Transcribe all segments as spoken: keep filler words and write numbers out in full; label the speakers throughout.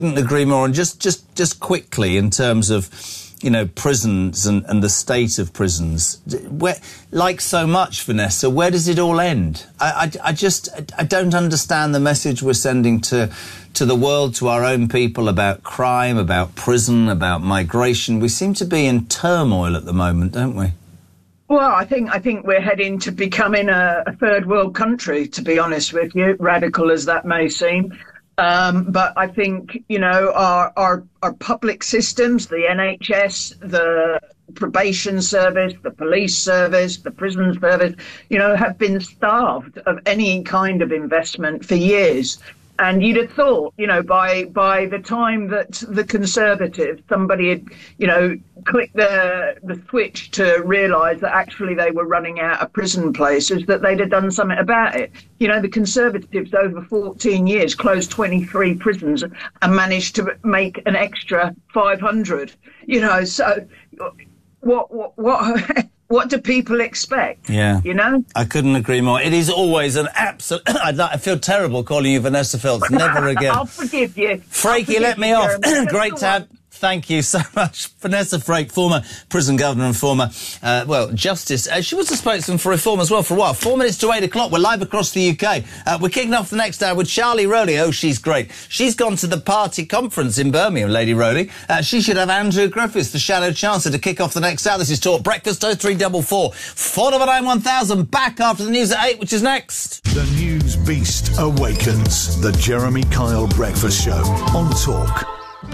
Speaker 1: Couldn't agree more. And just, just, just quickly, in terms of, you know, prisons and, and the state of prisons, where, like so much, Vanessa, where does it all end? I, I, I just, I don't understand the message we're sending to, to the world, to our own people, about crime, about prison, about migration. We seem to be in turmoil at the moment, don't we?
Speaker 2: Well, I think I think we're heading to becoming a, a third world country, to be honest with you, radical as that may seem. Um, but I think, you know, our, our our public systems, the N H S, the probation service, the police service, the prison service, you know, have been starved of any kind of investment for years. And you'd have thought, you know, by by the time that the Conservatives, somebody had, you know, clicked the the switch to realise that actually they were running out of prison places, that they'd have done something about it. You know, the Conservatives over fourteen years closed twenty-three prisons and managed to make an extra five hundred. You know, so what what what? What do people expect?
Speaker 1: Yeah.
Speaker 2: You know?
Speaker 1: I couldn't agree more. It is always an absolute... I feel terrible calling you Vanessa Feltz. Never again.
Speaker 2: I'll forgive you.
Speaker 1: Frake, you let me off. Great to have... Thank you so much. Vanessa Frake, former prison governor and former, uh, well, justice. Uh, she was a spokesman for reform as well for a while. Four minutes to eight o'clock. We're live across the U K. Uh, we're kicking off the next hour with Charlie Rowley. Oh, she's great. She's gone to the party conference in Birmingham, Lady Rowley. Uh, she should have Andrew Griffiths, the Shadow Chancellor, to kick off the next hour. This is Talk Breakfast, oh three four four, four nine nine one thousand. Back after the news at eight, which is next.
Speaker 3: The news beast awakens. The Jeremy Kyle Breakfast Show on Talk.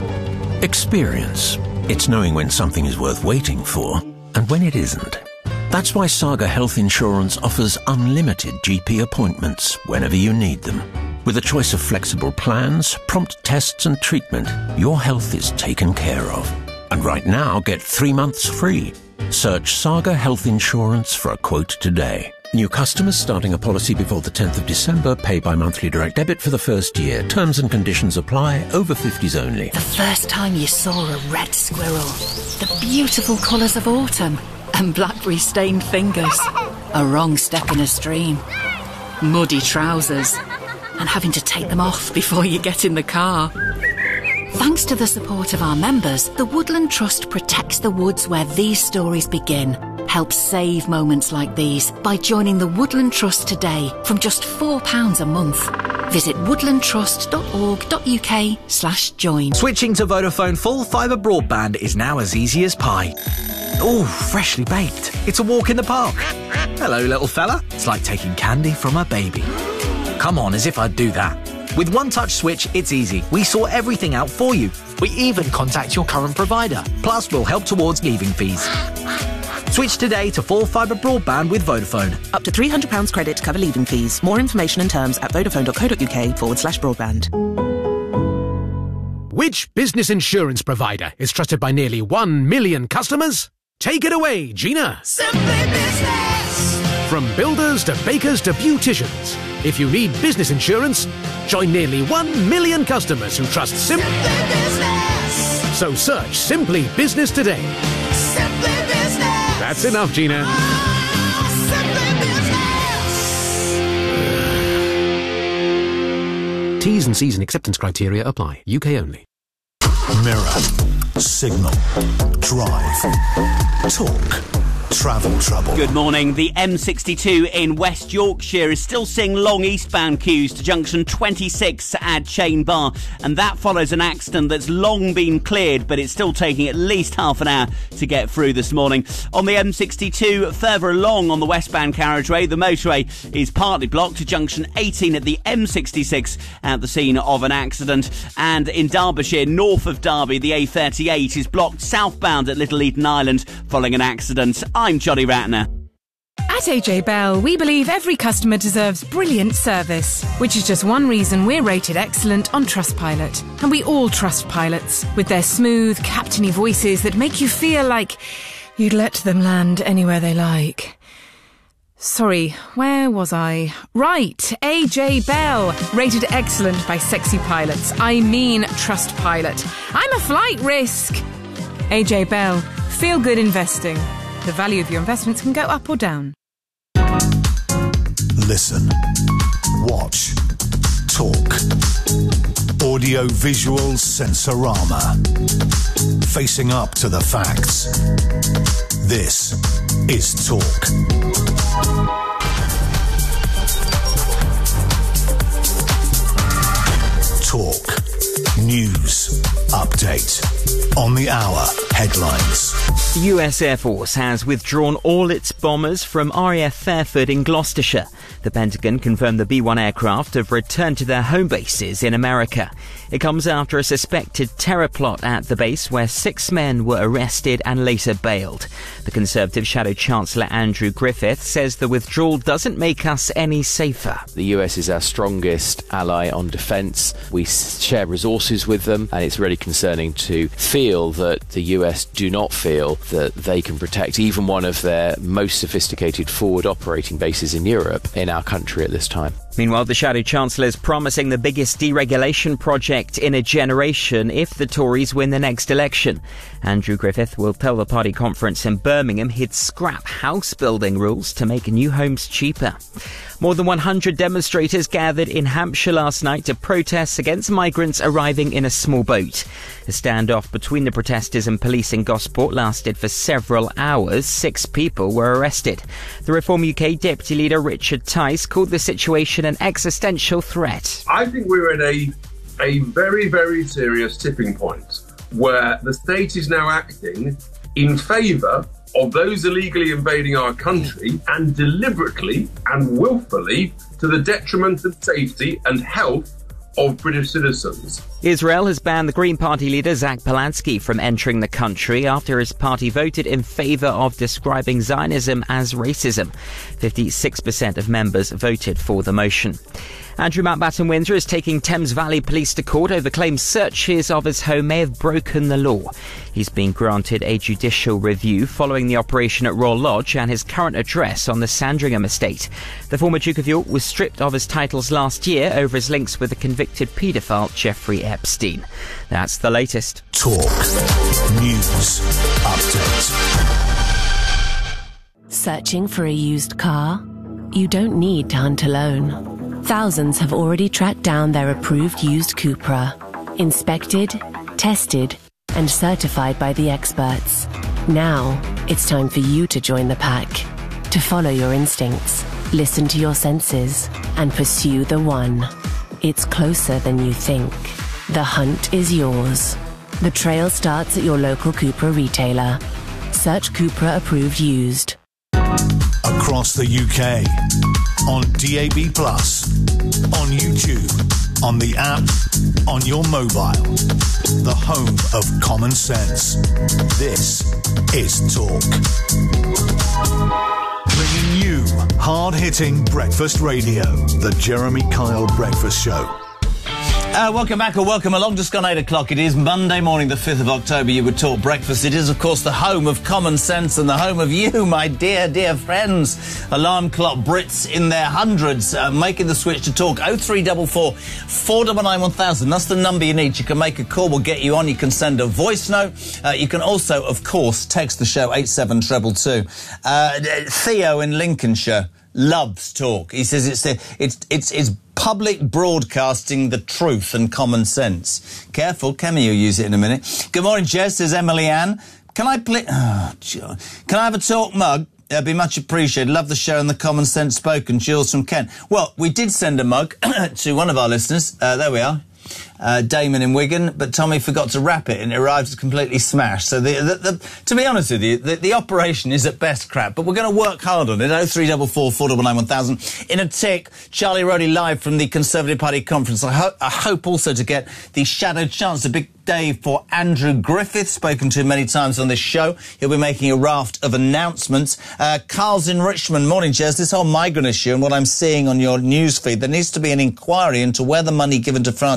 Speaker 4: Experience. It's knowing when something is worth waiting for and when it isn't. That's why Saga Health Insurance offers unlimited G P appointments whenever you need them. With a choice of flexible plans, prompt tests and treatment, your health is taken care of. And right now, get three months free. Search Saga Health Insurance for a quote today. New customers starting a policy before the tenth of December pay by monthly direct debit for the first year. Terms and conditions apply. Over fifties only.
Speaker 5: The first time you saw a red squirrel, the beautiful colours of autumn, and blackberry-stained fingers. A wrong step in a stream, muddy trousers, and having to take them off before you get in the car. Thanks to the support of our members, the Woodland Trust protects the woods where these stories begin. Help save moments like these by joining the Woodland Trust today from just four pounds a month. Visit woodlandtrust.org.uk slash join.
Speaker 6: Switching to Vodafone full fibre broadband is now as easy as pie. Ooh, freshly baked. It's a walk in the park. Hello, little fella. It's like taking candy from a baby. Come on, as if I'd do that. With One Touch Switch, it's easy. We sort everything out for you. We even contact your current provider. Plus, we'll help towards leaving fees. Switch today to full fibre broadband with Vodafone.
Speaker 7: Up to three hundred pounds credit to cover leaving fees. More information and terms at vodafone.co.uk forward slash broadband.
Speaker 8: Which business insurance provider is trusted by nearly one million customers? Take it away, Gina.
Speaker 9: Simply Business.
Speaker 8: From builders to bakers to beauticians. If you need business insurance, join nearly one million customers who trust Sim-
Speaker 9: Simply Business.
Speaker 8: So search Simply Business today.
Speaker 9: Simply Business.
Speaker 8: That's enough, Gina.
Speaker 9: Oh, Simply Business.
Speaker 8: T's and C's and acceptance criteria apply. U K only.
Speaker 3: Mirror, Signal, Drive, Talk, Travel Trouble.
Speaker 10: Good morning. The M sixty-two in West Yorkshire is still seeing long eastbound queues to junction twenty-six at Chain Bar, and that follows an accident that's long been cleared, but it's still taking at least half an hour to get through this morning. On the M sixty-two, further along on the westbound carriageway, the motorway is partly blocked to junction eighteen at the M sixty-six at the scene of an accident. And in Derbyshire, north of Derby, the A thirty-eight is blocked southbound at Little Eaton Island following an accident. I'm Johnny Ratner.
Speaker 11: At A J Bell, we believe every customer deserves brilliant service, which is just one reason we're rated excellent on Trustpilot. And we all trust pilots, with their smooth, captainy voices that make you feel like you'd let them land anywhere they like. Sorry, where was I? Right, A J Bell, rated excellent by sexy pilots. I mean Trustpilot. I'm a flight risk. A J Bell, feel good investing. The value of your investments can go up or down.
Speaker 3: Listen, watch, Talk. Audio-visual sensorama. Facing up to the facts. This is Talk. Talk. News. Update. On the hour. Headlines.
Speaker 12: The U S Air Force has withdrawn all its bombers from R A F Fairford in Gloucestershire. The Pentagon confirmed the B one aircraft have returned to their home bases in America. It comes after a suspected terror plot at the base where six men were arrested and later bailed. The Conservative Shadow Chancellor Andrew Griffith says the withdrawal doesn't make us any safer.
Speaker 13: The U S is our strongest ally on defence. We share resources with them, and it's really concerning to feel that the U S do not feel that they can protect even one of their most sophisticated forward operating bases in Europe in our country at this time.
Speaker 12: Meanwhile, the Shadow Chancellor is promising the biggest deregulation project in a generation if the Tories win the next election. Andrew Griffith will tell the party conference in Birmingham he'd scrap house building rules to make new homes cheaper. More than one hundred demonstrators gathered in Hampshire last night to protest against migrants arriving in a small boat. A standoff between the protesters and police in Gosport lasted for several hours. Six people were arrested. The Reform U K Deputy Leader Richard Tice called the situation an existential threat.
Speaker 14: I think we're at a, a very, very serious tipping point where the state is now acting in favour of those illegally invading our country and deliberately and willfully to the detriment of safety and health of British citizens.
Speaker 12: Israel has banned the Green Party leader Zach Polanski from entering the country after his party voted in favour of describing Zionism as racism. fifty-six percent of members voted for the motion. Andrew Mountbatten Windsor is taking Thames Valley Police to court over claims searches of his home may have broken the law. He's been granted a judicial review following the operation at Royal Lodge and his current address on the Sandringham estate. The former Duke of York was stripped of his titles last year over his links with the convicted paedophile Jeffrey Epstein. That's the latest.
Speaker 3: Talk. News. Update.
Speaker 15: Searching for a used car? You don't need to hunt alone. Thousands have already tracked down their approved used Cupra. Inspected, tested, and certified by the experts. Now, it's time for you to join the pack. To follow your instincts, listen to your senses, and pursue the one. It's closer than you think. The hunt is yours. The trail starts at your local Cupra retailer. Search Cupra approved used.
Speaker 3: Across the U K. On D A B plus, on YouTube, on the app, on your mobile. The home of common sense. This is Talk. Bringing you hard-hitting breakfast radio. The Jeremy Kyle Breakfast Show.
Speaker 1: Uh, welcome back or welcome along. Just gone eight o'clock. It is Monday morning, the fifth of October. You would talk breakfast. It is, of course, the home of common sense and the home of you, my dear, dear friends. Alarm clock Brits in their hundreds uh, making the switch to talk. oh three four four, four nine nine, one thousand. That's the number you need. You can make a call. We'll get you on. You can send a voice note. Uh, you can also, of course, text the show eight seven two two two. Uh, Theo in Lincolnshire loves talk. He says it's it's it's it's public broadcasting the truth and common sense. Careful, Kemi will use it in a minute. Good morning, Jez, says Emily Ann. Can I play... Oh, can I have a talk mug? It'd be much appreciated. Love the show and the common sense spoken. Jules from Kent. Well, we did send a mug to one of our listeners. Uh, there we are. Uh, Damon in Wigan, but Tommy forgot to wrap it and it arrived completely smashed. So, the, the, the, to be honest with you, the, the operation is at best crap, but we're going to work hard on it. oh three four four, four nine nine, one thousand. In a tick, Charlie Roddy live from the Conservative Party conference. I, ho- I hope also to get the Shadow Chancellor, big day for Andrew Griffith, spoken to many times on this show. He'll be making a raft of announcements. Uh, Carl's in Richmond. Morning, Jez. This whole migrant issue and what I'm seeing on your news feed, there needs to be an inquiry into where the money given to France is actually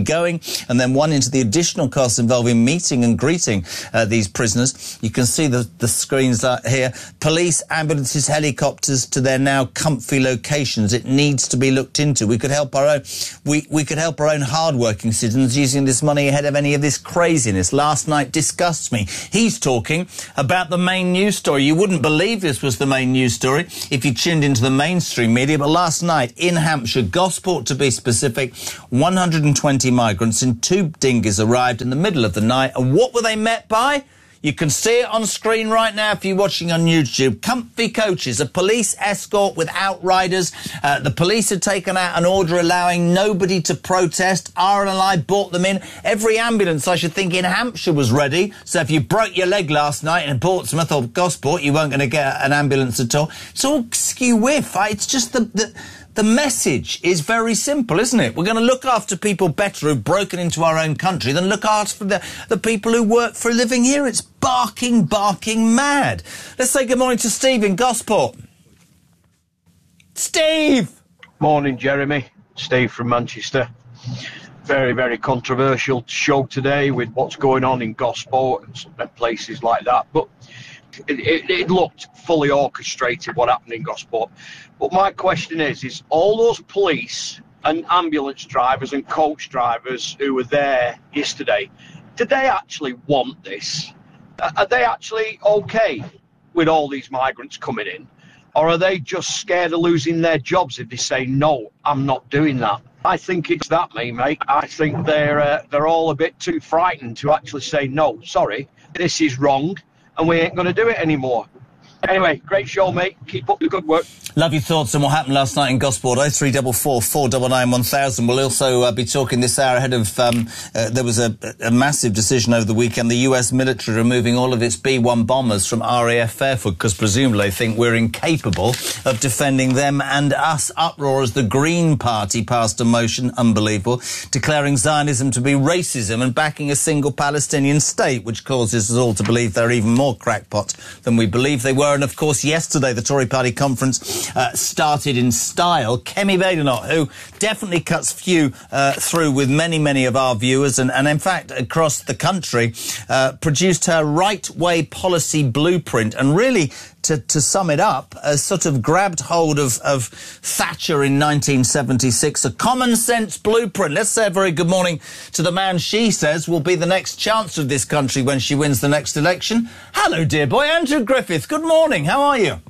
Speaker 1: going, and then one into the additional costs involving meeting and greeting uh, these prisoners. You can see the, the screens uh, here. Police, ambulances, helicopters to their now comfy locations. It needs to be looked into. We could help our own, we, we could help our own hard-working citizens using this money ahead of any of this craziness. Last night disgusts me. He's talking about the main news story. You wouldn't believe this was the main news story if you tuned into the mainstream media, but last night in Hampshire, Gosport to be specific, one hundred twenty migrants in two dinghies arrived in the middle of the night, and what were they met by? You can see it on screen right now if you're watching on YouTube. Comfy coaches, a police escort with outriders. Uh, the police had taken out an order allowing nobody to protest. R N L I brought them in. Every ambulance, I should think, in Hampshire was ready. So if you broke your leg last night in Portsmouth or Gosport, you weren't going to get an ambulance at all. It's all skew-whiff. It's just the... the The message is very simple, isn't it? We're going to look after people better who've broken into our own country than look after the, the people who work for a living here. It's barking, barking mad. Let's say good morning to Steve in Gosport. Steve!
Speaker 16: Morning, Jeremy. Steve from Manchester. Very, very controversial show today with what's going on in Gosport and places like that. But it, it, it looked fully orchestrated what happened in Gosport. But my question is, is all those police and ambulance drivers and coach drivers who were there yesterday, did they actually want this? Are they actually okay with all these migrants coming in? Or are they just scared of losing their jobs if they say, no, I'm not doing that? I think it's that, me, mate. I think they're, uh, they're all a bit too frightened to actually say, no, sorry, this is wrong, and we ain't going to do it anymore. Anyway, great show, mate. Keep up the good work.
Speaker 1: Love your thoughts on what happened last night in Gosport. oh three four four, four nine nine, one thousand. We'll also uh, be talking this hour ahead of... Um, uh, there was a, a massive decision over the weekend. The U S military removing all of its B one bombers from R A F Fairford because presumably they think we're incapable of defending them and us. Uproar as the Green Party passed a motion, unbelievable, declaring Zionism to be racism and backing a single Palestinian state, which causes us all to believe they're even more crackpot than we believe they were. And, of course, yesterday the Tory party conference uh, started in style. Kemi Badenoch, who definitely cuts few uh, through with many, many of our viewers, and, and in fact, across the country, uh, produced her right-way policy blueprint and really, to, to sum it up, uh, sort of grabbed hold of, of Thatcher in nineteen seventy-six, a common-sense blueprint. Let's say a very good morning to the man she says will be the next Chancellor of this country when she wins the next election. Hello, dear boy, Andrew Griffith. Good morning. How are you?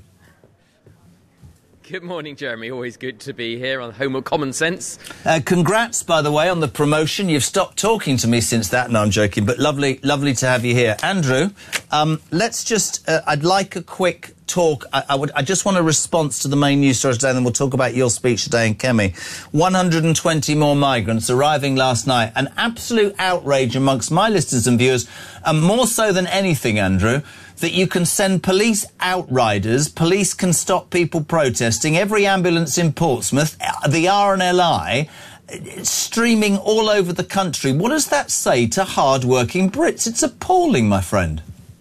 Speaker 17: Good morning, Jeremy. Always good to be here on Home of Common Sense.
Speaker 1: Uh, congrats, by the way, on the promotion. You've stopped talking to me since that. No, I'm joking, but lovely, lovely to have you here. Andrew, um, let's just, uh, I'd like a quick talk. I, I would, I just want a response to the main news story today, and then we'll talk about your speech today in Kemi. one hundred twenty more migrants arriving last night. An absolute outrage amongst my listeners and viewers, and more so than anything, Andrew, that you can send police outriders, police can stop people protesting, every ambulance in Portsmouth, the R N L I, streaming all over the country. What does that say to hard-working Brits? It's appalling, my friend.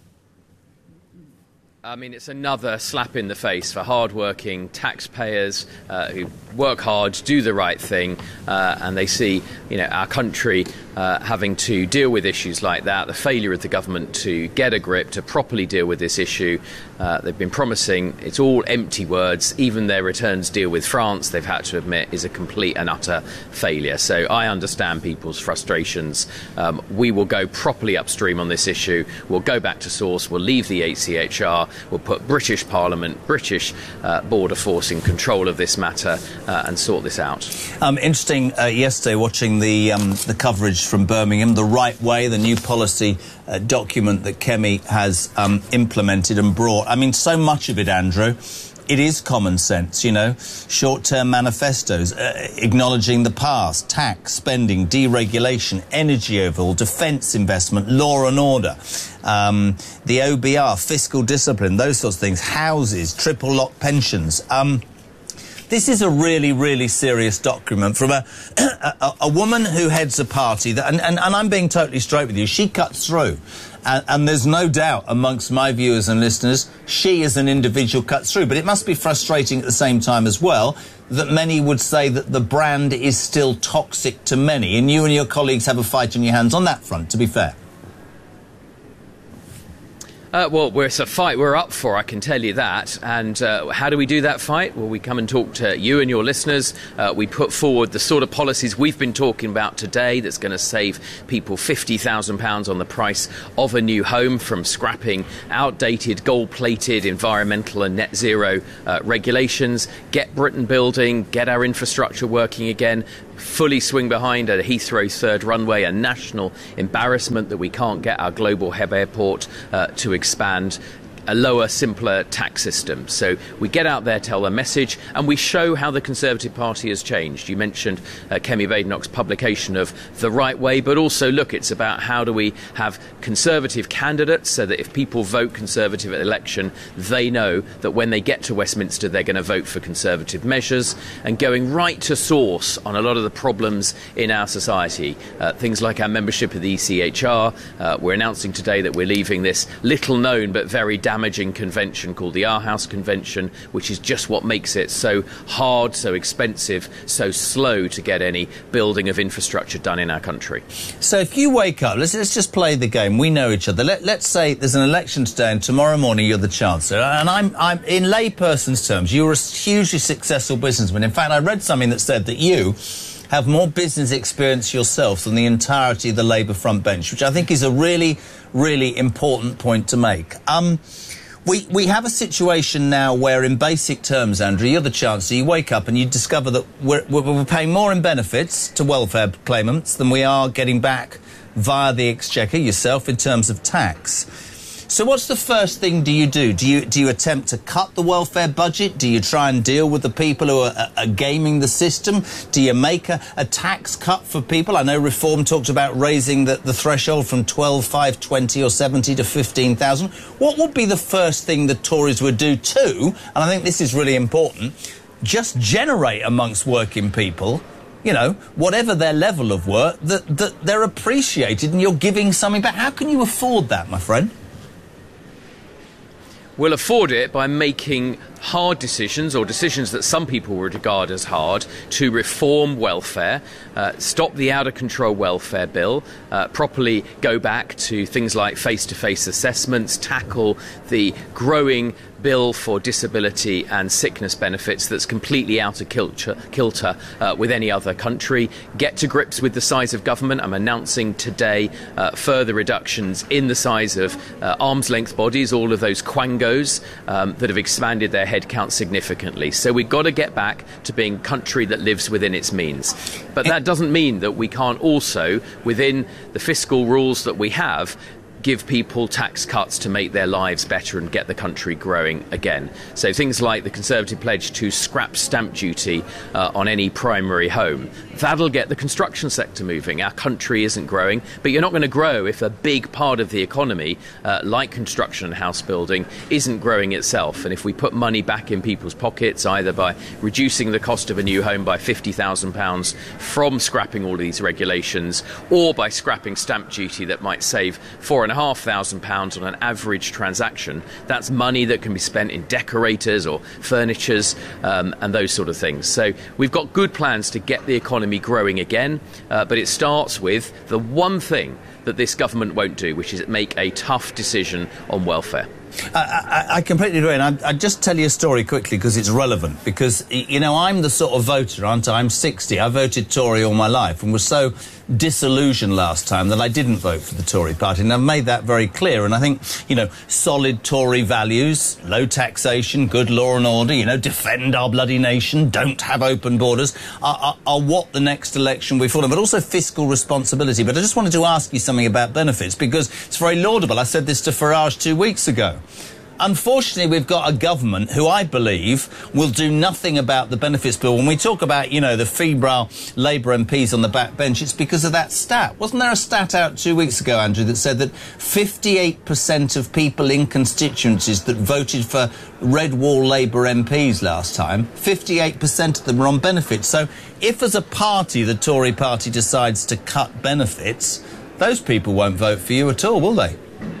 Speaker 17: I mean, it's another slap in the face for hard-working taxpayers uh, who work hard, do the right thing, uh, and they see, you know, our country uh, having to deal with issues like that, the failure of the government to get a grip, to properly deal with this issue. Uh, they've been promising, it's all empty words. Even their returns deal with France, they've had to admit, is a complete and utter failure. So I understand people's frustrations. Um, we will go properly upstream on this issue. We'll go back to source. We'll leave the H C H R. We'll put British Parliament, British uh, Border Force in control of this matter uh, and sort this out.
Speaker 1: Um, interesting, uh, yesterday watching the um, the coverage from Birmingham, the Right Way, the new policy uh, document that Kemi has um, implemented and brought. I mean, so much of it, Andrew, it is common sense, you know, short-term manifestos, uh, acknowledging the past, tax, spending, deregulation, energy overhaul, defence investment, law and order, um, the O B R, fiscal discipline, those sorts of things, houses, triple lock pensions. Um, this is a really, really serious document from a, a, a woman who heads a party that, and, and, and I'm being totally straight with you, she cuts through. And, and there's no doubt amongst my viewers and listeners, she as an individual cuts through. But it must be frustrating at the same time as well that many would say that the brand is still toxic to many. And you and your colleagues have a fight on your hands on that front, to be fair.
Speaker 17: Uh, well, we're, it's a fight we're up for, I can tell you that. And uh, how do we do that fight? Well, we come and talk to you and your listeners. Uh, we put forward the sort of policies we've been talking about today that's going to save people fifty thousand pounds on the price of a new home from scrapping outdated, gold-plated environmental and net zero uh, regulations, get Britain building, get our infrastructure working again, fully swing behind a Heathrow third runway, a national embarrassment that we can't get our global hub airport uh, to expand, a lower, simpler tax system. So we get out there, tell a message, and we show how the Conservative Party has changed. You mentioned uh, Kemi Badenoch's publication of The Right Way, but also, look, it's about how do we have Conservative candidates so that if people vote Conservative at election, they know that when they get to Westminster, they're going to vote for Conservative measures, and going right to source on a lot of the problems in our society. Uh, things like our membership of the E C H R. Uh, we're announcing today that we're leaving this little-known but very damaging convention called the Our House Convention, which is just what makes it so hard, so expensive, so slow to get any building of infrastructure done in our country.
Speaker 1: So if you wake up, let's, let's just play the game. We know each other. Let, let's say there's an election today and tomorrow morning you're the Chancellor. And I'm, I'm in layperson's terms, you're a hugely successful businessman. In fact, I read something that said that you have more business experience yourself than the entirety of the Labour front bench, which I think is a really, really important point to make. Um, we, we have a situation now where, in basic terms, Andrew, you're the Chancellor, you wake up and you discover that we're, we're paying more in benefits to welfare claimants than we are getting back via the Exchequer, yourself, in terms of tax. So what's the first thing do you do? Do you do you attempt to cut the welfare budget? Do you try and deal with the people who are, are gaming the system? Do you make a, a tax cut for people? I know Reform talked about raising the, the threshold from twelve, five, twenty or seventy to fifteen thousand. What would be the first thing the Tories would do too? And I think this is really important. Just generate amongst working people, you know, whatever their level of work, that, that they're appreciated and you're giving something back. How can you afford that, my friend?
Speaker 17: We'll afford it by making hard decisions, or decisions that some people would regard as hard, to reform welfare, uh, stop the out-of-control welfare bill, uh, properly go back to things like face-to-face assessments, tackle the growing bill for disability and sickness benefits that's completely out of kilter, kilter uh, with any other country, get to grips with the size of government. I'm announcing today uh, further reductions in the size of uh, arm's-length bodies, all of those quangos um, that have expanded their headcount significantly. So we've got to get back to being a country that lives within its means. But that doesn't mean that we can't also, within the fiscal rules that we have, give people tax cuts to make their lives better and get the country growing again. So things like the Conservative pledge to scrap stamp duty uh, on any primary home. That'll get the construction sector moving. Our country isn't growing, but you're not going to grow if a big part of the economy, uh, like construction and house building, isn't growing itself. And if we put money back in people's pockets, either by reducing the cost of a new home by fifty thousand pounds from scrapping all these regulations, or by scrapping stamp duty that might save four and a half thousand pounds on an average transaction, that's money that can be spent in decorators or furnitures um, and those sort of things. So we've got good plans to get the economy growing again, uh, but it starts with the one thing that this government won't do, which is make a tough decision on welfare.
Speaker 1: I, I, I completely agree, and I, I just tell you a story quickly because it's relevant. Because, you know, I'm the sort of voter, aren't I? I'm sixty. I voted Tory all my life and was so disillusioned last time that I didn't vote for the Tory party, and I've made that very clear. And I think, you know, solid Tory values, low taxation, good law and order, you know, defend our bloody nation, don't have open borders, are, are, are what the next election we follow, but also fiscal responsibility. But I just wanted to ask you something about benefits, because it's very laudable. I said this to Farage two weeks ago. unfortunately, we've got a government who I believe will do nothing about the benefits bill. When we talk about, you know, the febrile Labour M Ps on the backbench, it's because of that stat. Wasn't there a stat out two weeks ago, Andrew, that said that fifty-eight percent of people in constituencies that voted for Red Wall Labour M Ps last time, fifty-eight percent of them are on benefits. So if as a party, the Tory party decides to cut benefits, those people won't vote for you at all, will they?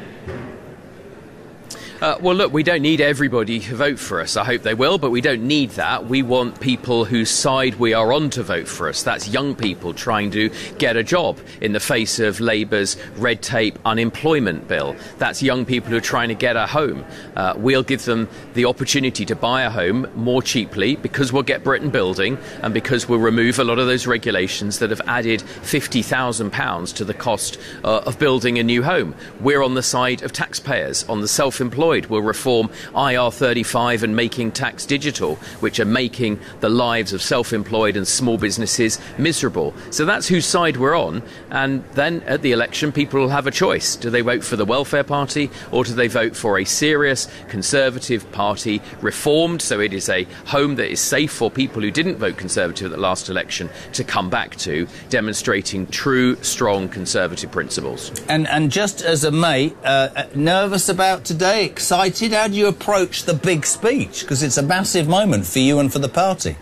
Speaker 17: Uh, well, look, we don't need everybody to vote for us. I hope they will, but we don't need that. We want people whose side we are on to vote for us. That's young people trying to get a job in the face of Labour's red tape unemployment bill. That's young people who are trying to get a home. Uh, we'll give them the opportunity to buy a home more cheaply because we'll get Britain building and because we'll remove a lot of those regulations that have added fifty thousand pounds to the cost uh, of building a new home. We're on the side of taxpayers, on the self-employed. Will reform I R thirty-five and making tax digital, which are making the lives of self-employed and small businesses miserable. So that's whose side we're on. And then at the election, people will have a choice. Do they vote for the welfare party or do they vote for a serious Conservative party, reformed, so it is a home that is safe for people who didn't vote Conservative at the last election to come back to, demonstrating true, strong Conservative principles.
Speaker 1: And and just as a mate, uh, nervous about today? Excited? How do you approach the big speech? Because it's a massive moment for you and for the party.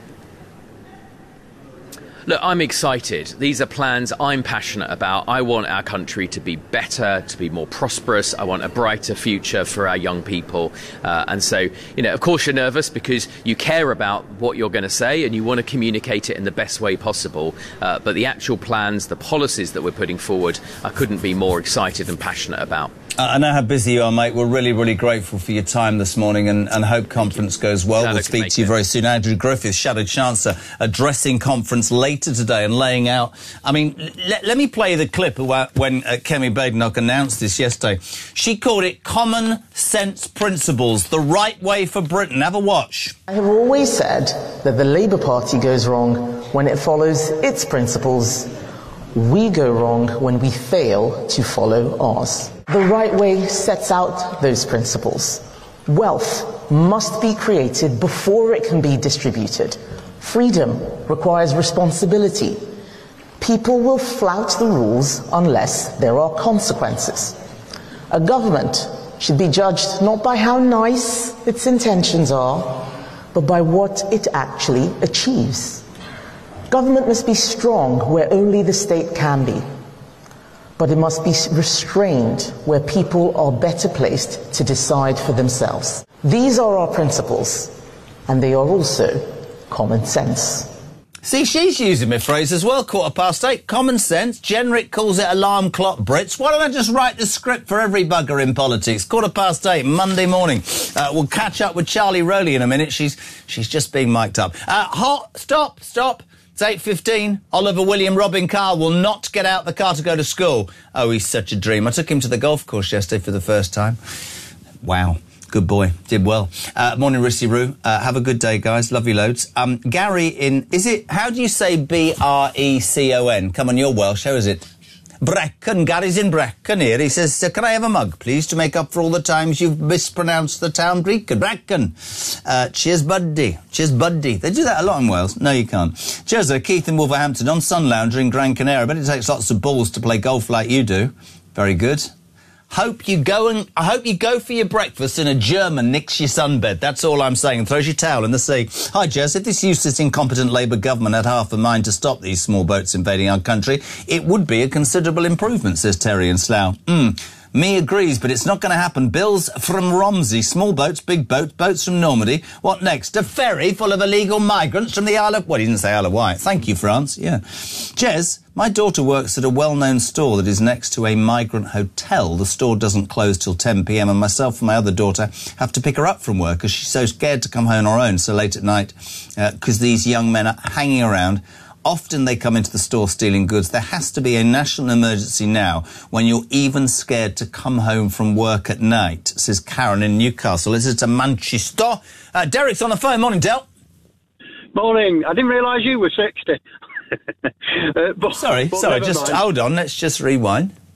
Speaker 17: Look, I'm excited. These are plans I'm passionate about. I want our country to be better, to be more prosperous. I want a brighter future for our young people. Uh, and so, you know, of course you're nervous because you care about what you're going to say and you want to communicate it in the best way possible. Uh, but the actual plans, the policies that we're putting forward, I couldn't be more excited and passionate about.
Speaker 1: I know how busy you are, mate. We're really, really grateful for your time this morning and, and hope conference goes well.
Speaker 17: Shadow
Speaker 1: we'll speak to you
Speaker 17: it.
Speaker 1: very soon. Andrew Griffiths, Shadow Chancellor, addressing conference later today and laying out... I mean, let, let me play the clip of when uh, Kemi Badenoch announced this yesterday. She called it common sense principles, the right way for Britain. Have a watch.
Speaker 18: I have always said that the Labour Party goes wrong when it follows its principles. We go wrong when we fail to follow ours. The right way sets out those principles. Wealth must be created before it can be distributed. Freedom requires responsibility. People will flout the rules unless there are consequences. A government should be judged not by how nice its intentions are, but by what it actually achieves. Government must be strong where only the state can be, but it must be restrained where people are better placed to decide for themselves. These are our principles, and they are also common sense.
Speaker 1: See, she's using my phrase as well, quarter past eight. Common sense. Jenrick calls it alarm clock Brits. Why don't I just write the script for every bugger in politics? Quarter past eight, Monday morning. Uh, we'll catch up with Charlie Rowley in a minute. She's she's just being mic'd up. Uh, hot, stop, stop. It's eight fifteen. Oliver William Robin Carr will not get out the car to go to school. Oh, he's such a dream. I took him to the golf course yesterday for the first time. Wow. Good boy. Did well. Uh, morning, Rissy Roo. Uh, have a good day, guys. Love you loads. Um, Gary in... Is it... How do you say B R E C O N? Come on, you're Welsh. How is it? Brecon. Gary's in Brecon here. He says, uh, can I have a mug, please, to make up for all the times you've mispronounced the town Greek? Brecon. Uh, cheers, buddy. Cheers, buddy. They do that a lot in Wales. No, you can't. Cheers, uh, Keith in Wolverhampton on Sun Lounger in Gran Canaria. I bet it takes lots of balls to play golf like you do. Very good. Hope you go and I hope you go for your breakfast and a German nicks your sunbed. That's all I'm saying. Throws your towel in the sea. Hi, Jess. If this useless, incompetent Labour government had half a mind to stop these small boats invading our country, it would be a considerable improvement, says Terry in Slough. Mm. Me agrees, but it's not going to happen. Bills from Romsey. Small boats, big boats, boats from Normandy. What next? A ferry full of illegal migrants from the Isle of... Well, he didn't say Isle of Wight. Thank you, France. Yeah. Jez, my daughter works at a well-known store that is next to a migrant hotel. The store doesn't close till ten p m and myself and my other daughter have to pick her up from work because she's so scared to come home on her own so late at night because uh, these young men are hanging around. Often they come into the store stealing goods. There has to be a national emergency now when you're even scared to come home from work at night, says Karen in Newcastle. This is to Manchester. Uh, Derek's on the phone. Morning, Del.
Speaker 19: Morning. I didn't realise you were sixty. uh, but,
Speaker 1: sorry,
Speaker 19: but
Speaker 1: sorry, just mind. Hold on. Let's just rewind.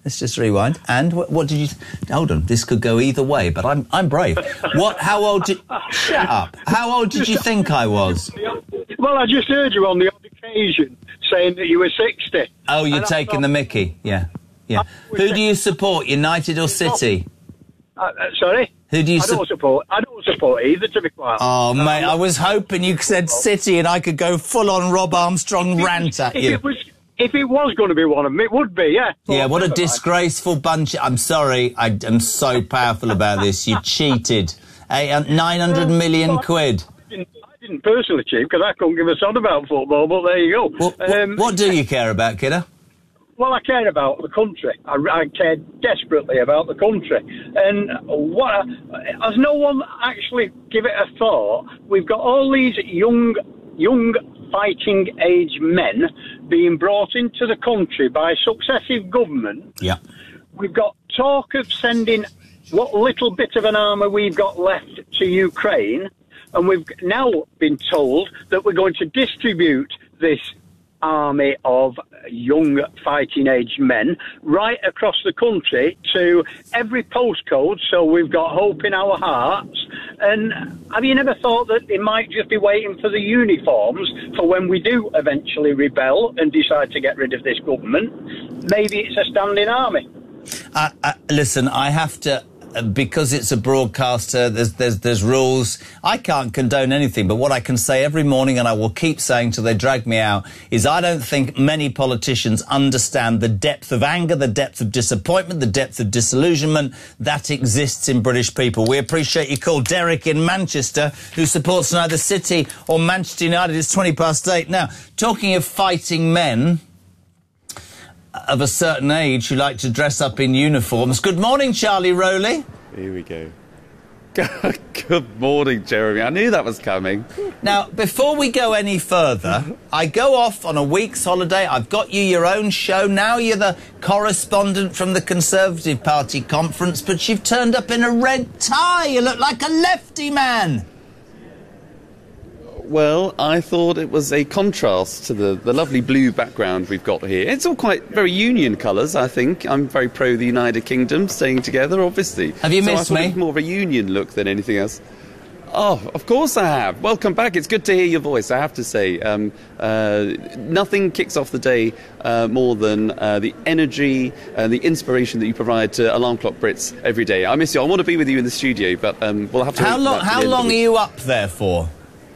Speaker 1: let's just rewind. And what, what did you... Th- Hold on, this could go either way, but I'm I'm brave. What? How old did... Shut up. How old did you think I was?
Speaker 19: Well, I just heard you on the odd occasion saying that you were sixty.
Speaker 1: Oh, you're taking the mickey. Yeah, yeah. Who do you support, United or City?
Speaker 19: Uh, uh, sorry?
Speaker 1: Who do you
Speaker 19: I don't support? I don't support either, to be quite honest.
Speaker 1: Oh, mate, I was hoping you said City and I could go full-on Rob Armstrong rant at
Speaker 19: If
Speaker 1: you.
Speaker 19: it was, if it was going to be one of them, it would be, yeah.
Speaker 1: Yeah, what a
Speaker 19: Never mind.
Speaker 1: disgraceful bunch. I'm sorry, I am so powerful about this. You cheated. Hey, uh, nine hundred million quid.
Speaker 19: I didn't, I didn't personally cheat because I couldn't give a sod about football, but there you go.
Speaker 1: What,
Speaker 19: Um,
Speaker 1: what do you care about, kiddo?
Speaker 19: Well, I care about the country. I, I care desperately about the country. And what has no one actually give it a thought? We've got all these young, young fighting age men being brought into the country by successive governments.
Speaker 1: Yeah.
Speaker 19: We've got talk of sending what little bit of an armour we've got left to Ukraine. And we've now been told that we're going to distribute this army of young fighting age men right across the country to every postcode, so we've got hope in our hearts. And have you never thought that they might just be waiting for the uniforms for when we do eventually rebel and decide to get rid of this government? Maybe it's a standing army.
Speaker 1: Uh, uh, listen, I have to... Because it's a broadcaster, there's, there's there's rules. I can't condone anything, but what I can say every morning, and I will keep saying till they drag me out, is I don't think many politicians understand the depth of anger, the depth of disappointment, the depth of disillusionment that exists in British people. We appreciate you call Derek in Manchester, who supports neither City or Manchester United. It's twenty past eight now. Talking of fighting men of a certain age who like to dress up in uniforms. Good morning, Charlie Rowley.
Speaker 20: Here we go. Good morning, Jeremy. I knew that was coming.
Speaker 1: Now, before we go any further, I go off on a week's holiday. I've got you your own show. Now you're the correspondent from the Conservative Party conference, but you've turned up in a red tie. You look like a lefty man.
Speaker 20: Well, I thought it was a contrast to the, the lovely blue background we've got here. It's all quite very union colours, I think. I'm very pro the United Kingdom staying together, obviously.
Speaker 1: Have you
Speaker 20: so
Speaker 1: missed
Speaker 20: I thought
Speaker 1: me?
Speaker 20: It was more of a union look than anything else. Oh, of course I have. Welcome back. It's good to hear your voice, I have to say. Um, uh, nothing kicks off the day uh, more than uh, the energy and the inspiration that you provide to Alarm Clock Brits every day. I miss you. I want to be with you in the studio, but um, we'll have to...
Speaker 1: How long, how long are you up there for?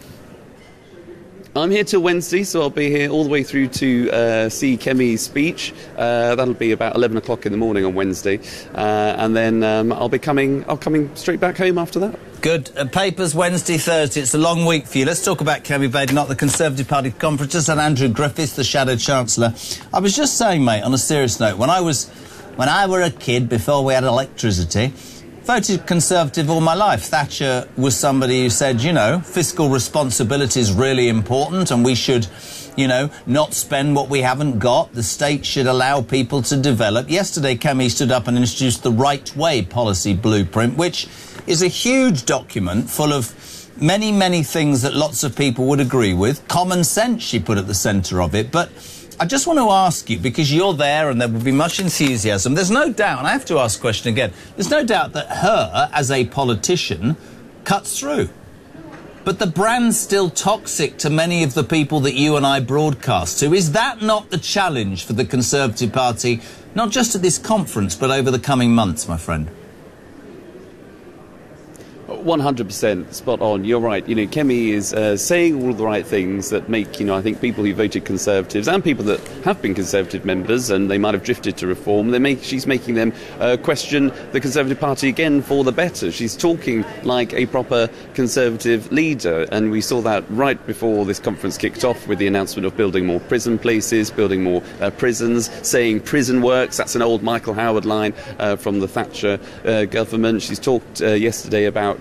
Speaker 20: I'm here till Wednesday, so I'll be here all the way through to uh, see Kemi's speech. Uh, that'll be about eleven o'clock in the morning on Wednesday, uh, and then um, I'll be coming. I'll coming straight back home after that.
Speaker 1: Good. Uh, papers Wednesday, Thursday. It's a long week for you. Let's talk about Kemi Badenoch, the Conservative Party conferences, and Andrew Griffiths, the Shadow Chancellor. I was just saying, mate, on a serious note, when I was, when I were a kid, before we had electricity, voted Conservative all my life. Thatcher was somebody who said, you know, fiscal responsibility is really important and we should, you know, not spend what we haven't got. The state should allow people to develop. Yesterday, Kemi stood up and introduced the Right Way policy blueprint, which is a huge document full of many, many things that lots of people would agree with. Common sense, she put at the centre of it. But I just want to ask you, because you're there and there will be much enthusiasm, there's no doubt, and I have to ask the question again, there's no doubt that her, as a politician, cuts through. But the brand's still toxic to many of the people that you and I broadcast to. Is that not the challenge for the Conservative Party, not just at this conference, but over the coming months, my friend?
Speaker 20: one hundred percent spot on. You're right. You know, Kemi is uh, saying all the right things that make, you know, I think people who voted Conservatives and people that have been Conservative members and they might have drifted to Reform, they make, she's making them uh, question the Conservative Party again for the better. She's talking like a proper Conservative leader, and we saw that right before this conference kicked off with the announcement of building more prison places, building more uh, prisons, saying prison works. That's an old Michael Howard line uh, from the Thatcher uh, government. She's talked uh, yesterday about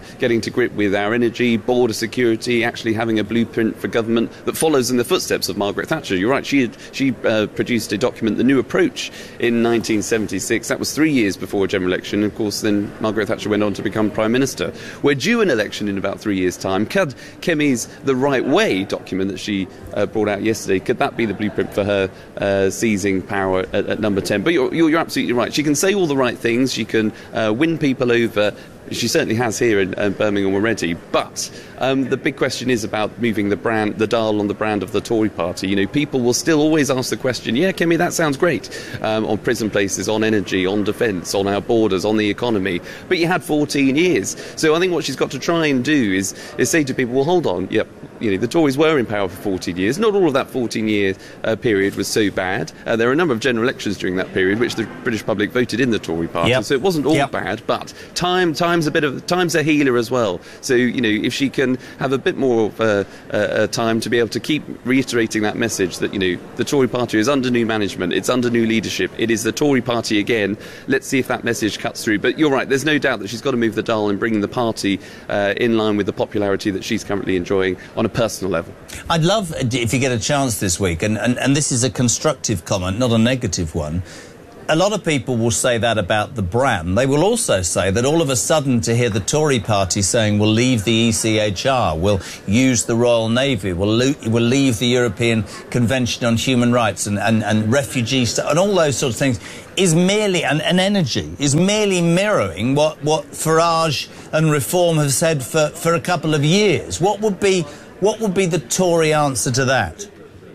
Speaker 20: getting to grip with our energy, border security, actually having a blueprint for government that follows in the footsteps of Margaret Thatcher. You're right, she, had, she uh, produced a document, The New Approach, in nineteen seventy-six. That was three years before a general election. Of course, then Margaret Thatcher went on to become Prime Minister. We're due an election in about three years' time. Could Kemi's The Right Way document that she uh, brought out yesterday, could that be the blueprint for her uh, seizing power at, at number ten? But you're, you're absolutely right. She can say all the right things. She can uh, win people over. She certainly has here in uh, Birmingham already. But um, the big question is about moving the brand, the dial on the brand of the Tory party. You know, people will still always ask the question, yeah, Kemi, that sounds great, um, on prison places, on energy, on defence, on our borders, on the economy. But you had fourteen years. So I think what she's got to try and do is, is say to people, well, hold on, yep, you know, the Tories were in power for fourteen years. Not all of that fourteen-year uh, period was so bad. Uh, there were a number of general elections during that period, which the British public voted in the Tory party.
Speaker 1: Yep.
Speaker 20: So it wasn't all
Speaker 1: Yep.
Speaker 20: bad, but time, time's a bit of time's a healer as well. So you know, if she can have a bit more of uh, uh, time to be able to keep reiterating that message that you know the Tory party is under new management, it's under new leadership, it is the Tory party again. Let's see if that message cuts through. But you're right. There's no doubt that she's got to move the dial and bring the party uh, in line with the popularity that she's currently enjoying on a personal level.
Speaker 1: I'd love, if you get a chance this week, and, and, and this is a constructive comment, not a negative one. A lot of people will say that about the brand. They will also say that all of a sudden to hear the Tory party saying we'll leave the E C H R, we'll use the Royal Navy, we'll, lo- we'll leave the European Convention on Human Rights and, and, and refugee stuff and all those sorts of things, is merely, and, and energy, is merely mirroring what, what Farage and Reform have said for, for a couple of years. What would be, what would be the Tory answer to that?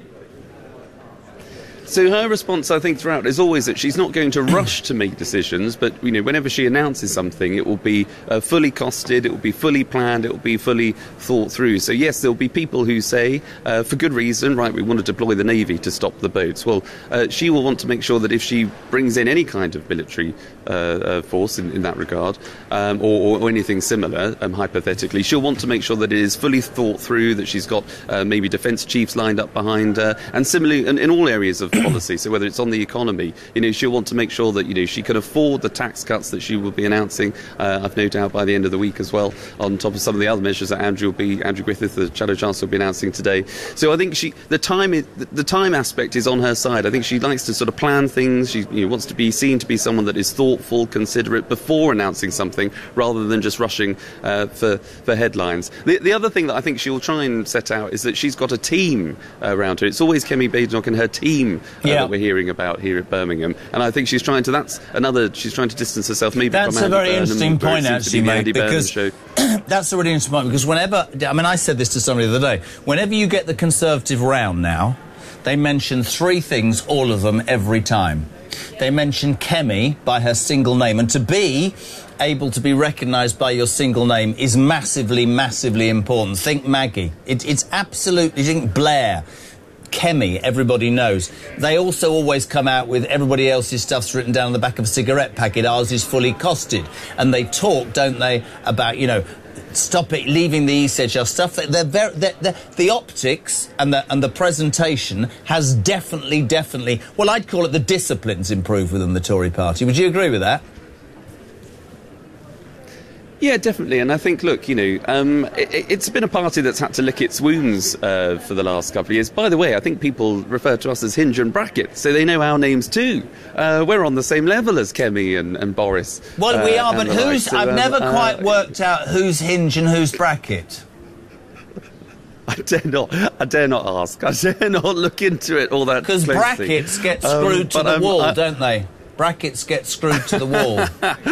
Speaker 20: So her response, I think, throughout is always that she's not going to rush to make decisions, but, you know, whenever she announces something, it will be uh, fully costed, it will be fully planned, it will be fully thought through. So, yes, there will be people who say, uh, for good reason, right, we want to deploy the Navy to stop the boats. Well, uh, she will want to make sure that if she brings in any kind of military uh, uh, force in, in that regard, um, or, or anything similar, um, hypothetically, she'll want to make sure that it is fully thought through, that she's got uh, maybe defence chiefs lined up behind her, and similarly in, in all areas of policy. So whether it's on the economy, you know, she'll want to make sure that, you know, she can afford the tax cuts that she will be announcing, uh, I've no doubt, by the end of the week as well, on top of some of the other measures that Andrew will be, Andrew Griffith, the Shadow Chancellor, will be announcing today. So I think she, the time, is, the time aspect is on her side. I think she likes to sort of plan things. She you know, wants to be seen to be someone that is thoughtful, considerate before announcing something, rather than just rushing uh, for for headlines. The, the other thing that I think she'll try and set out is that she's got a team uh, around her. It's always Kemi Badenoch and her team uh,
Speaker 1: yeah.
Speaker 20: that we're hearing about here at Birmingham, and I think she's trying to. That's another. She's trying to distance herself maybe
Speaker 1: that's
Speaker 20: from
Speaker 1: a
Speaker 20: Andy
Speaker 1: very
Speaker 20: Burnham,
Speaker 1: interesting
Speaker 20: where it
Speaker 1: point,
Speaker 20: seems to be
Speaker 1: actually,
Speaker 20: the
Speaker 1: mate,
Speaker 20: Andy Burnham
Speaker 1: because
Speaker 20: show.
Speaker 1: that's a really interesting point. Because whenever, I mean, I said this to somebody the other day. Whenever you get the Conservative round now, they mention three things, all of them, every time. They mention Kemi by her single name, and to be able to be recognised by your single name is massively, massively important. Think Maggie. It, it's absolutely. Think Blair. Kemi, everybody knows. They also always come out with everybody else's stuff's written down on the back of a cigarette packet. Ours is fully costed. And they talk, don't they, about, you know, stop it, leaving the E C H R stuff. They're very, they're, they're, the optics and the, and the presentation has definitely, definitely, well, I'd call it the disciplines improved within the Tory party. Would you agree with that?
Speaker 20: Yeah, definitely. And I think, look, you know, um, it, it's been a party that's had to lick its wounds uh, for the last couple of years. By the way, I think people refer to us as Hinge and Brackett, so they know our names too. Uh, we're on the same level as Kemi and, and Boris.
Speaker 1: Well,
Speaker 20: uh,
Speaker 1: we are, but
Speaker 20: like.
Speaker 1: who's...
Speaker 20: So,
Speaker 1: I've
Speaker 20: um,
Speaker 1: never
Speaker 20: uh,
Speaker 1: quite worked out who's Hinge and who's Brackett.
Speaker 20: I dare not. I dare not ask. I dare not look into it all that closely.
Speaker 1: Because brackets get screwed
Speaker 20: um,
Speaker 1: to
Speaker 20: but,
Speaker 1: the
Speaker 20: um,
Speaker 1: wall,
Speaker 20: I...
Speaker 1: don't they? Brackets get screwed to the wall.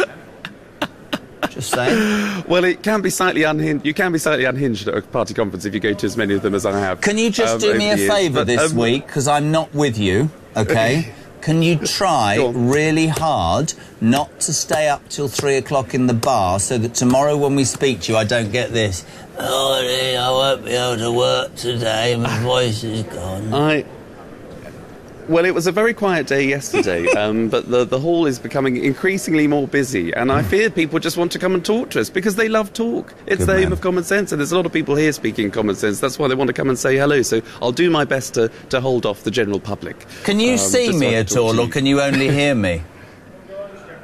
Speaker 1: Just saying.
Speaker 20: Well, it can be slightly unhinged. You can be slightly unhinged at a party conference if you go to as many of them as I have.
Speaker 1: Can you just
Speaker 20: um,
Speaker 1: do me a favour this
Speaker 20: um,
Speaker 1: week, because I'm not with you, okay? Can you try really hard not to stay up till three o'clock in the bar, so that tomorrow when we speak to you, I don't get this, oh, I won't be able to work today, my voice is gone.
Speaker 20: I... Well, it was a very quiet day yesterday, um, but the, the hall is becoming increasingly more busy, and I fear people just want to come and talk to us because they love talk. It's
Speaker 1: Good
Speaker 20: the
Speaker 1: man.
Speaker 20: aim of common sense, and there's a lot of people here speaking common sense. That's why they want to come and say hello, so I'll do my best to, to hold off the general public.
Speaker 1: Can you
Speaker 20: um,
Speaker 1: see me
Speaker 20: so
Speaker 1: at all, or can you only hear me?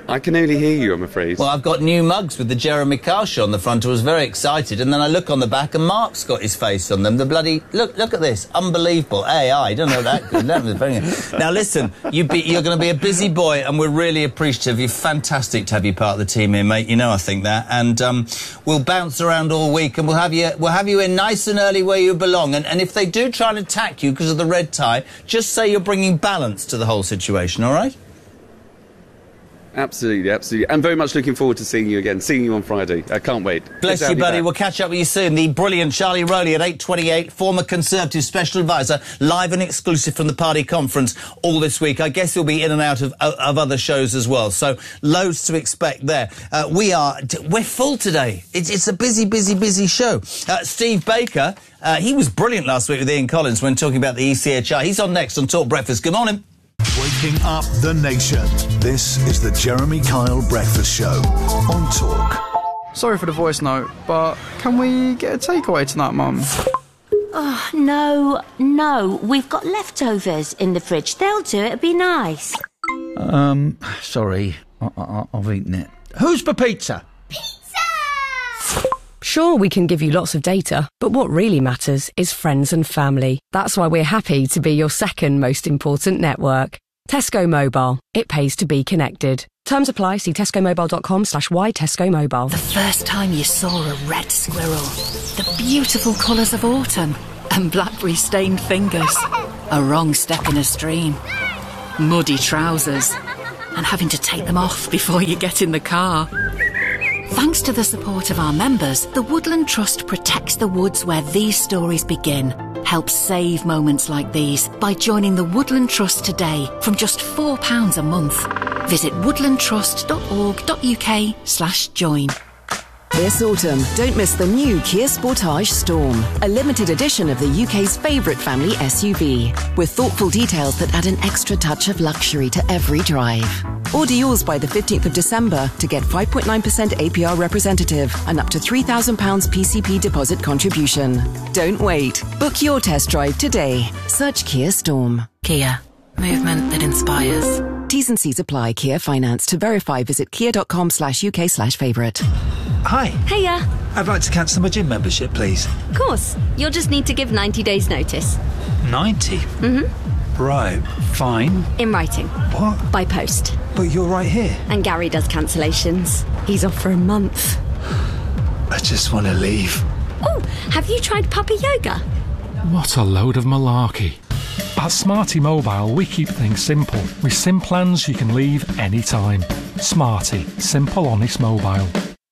Speaker 20: I can only hear you, I'm afraid.
Speaker 1: Well, I've got new mugs with the Jeremy Kyle show on the front. I was very excited, and then I look on the back, and Mark's got his face on them. The bloody... Look look at this. Unbelievable. A I. Don't know that good. Now, listen, you be, you're going to be a busy boy, and we're really appreciative. You're fantastic to have you part of the team here, mate. You know I think that. And um, we'll bounce around all week, and we'll have you we'll have you in nice and early where you belong. And, and if they do try and attack you because of the red tie, just say you're bringing balance to the whole situation, all right?
Speaker 20: Absolutely, absolutely. I'm very much looking forward to seeing you again, seeing you on Friday. I can't wait.
Speaker 1: Bless you, buddy. We'll catch up with you soon. The brilliant Charlie Rowley at eight twenty-eight, former Conservative Special Advisor, live and exclusive from the party conference all this week. I guess he'll be in and out of, of other shows as well. So, loads to expect there. Uh, we are... We're full today. It's, it's a busy, busy, busy show. Uh, Steve Baker, uh, he was brilliant last week with Ian Collins when talking about the E C H R. He's on next on Talk Breakfast. Good morning.
Speaker 3: Waking up the nation. This is the Jeremy Kyle Breakfast Show on Talk.
Speaker 21: Sorry for the voice note, but can we get a takeaway tonight, Mum?
Speaker 22: Oh, no, no. We've got leftovers in the fridge. They'll do it. It'd be nice.
Speaker 23: Um, sorry. I, I, I've eaten it. Who's for pizza?
Speaker 24: Sure, we can give you lots of data, but what really matters is friends and family. That's why we're happy to be your second most important network. Tesco Mobile. It pays to be connected. Terms apply. See tescomobile.com slash why Tesco Mobile.
Speaker 5: The first time you saw a red squirrel, the beautiful colours of autumn, and blackberry-stained fingers, a wrong step in a stream, muddy trousers, and having to take them off before you get in the car. Thanks to the support of our members, the Woodland Trust protects the woods where these stories begin. Help save moments like these by joining the Woodland Trust today from just four pounds a month. Visit woodlandtrust.org.uk slash join.
Speaker 25: This autumn, don't miss the new Kia Sportage Storm, a limited edition of the U K's favourite family S U V, with thoughtful details that add an extra touch of luxury to every drive. Order yours by the fifteenth of December to get five point nine percent A P R representative and up to three thousand pounds P C P deposit contribution. Don't wait. Book your test drive today. Search Kia Storm.
Speaker 5: Kia. Movement that inspires.
Speaker 25: T's and C's apply. Kia Finance. To verify, visit kia.com slash UK slash favourite.
Speaker 26: Hi.
Speaker 22: Hiya.
Speaker 26: I'd like to cancel my gym membership, please.
Speaker 22: Of course. You'll just need to give ninety days notice.
Speaker 26: ninety?
Speaker 22: Mm-hmm.
Speaker 26: Right. Fine.
Speaker 22: In writing.
Speaker 26: What?
Speaker 22: By post.
Speaker 26: But you're right here.
Speaker 22: And Gary does cancellations. He's off for a month.
Speaker 26: I just want to leave.
Speaker 22: Oh, have you tried puppy yoga?
Speaker 27: What a load of malarkey. At Smarty Mobile, we keep things simple. With SIM plans you can leave anytime. Smarty. Simple, honest mobile.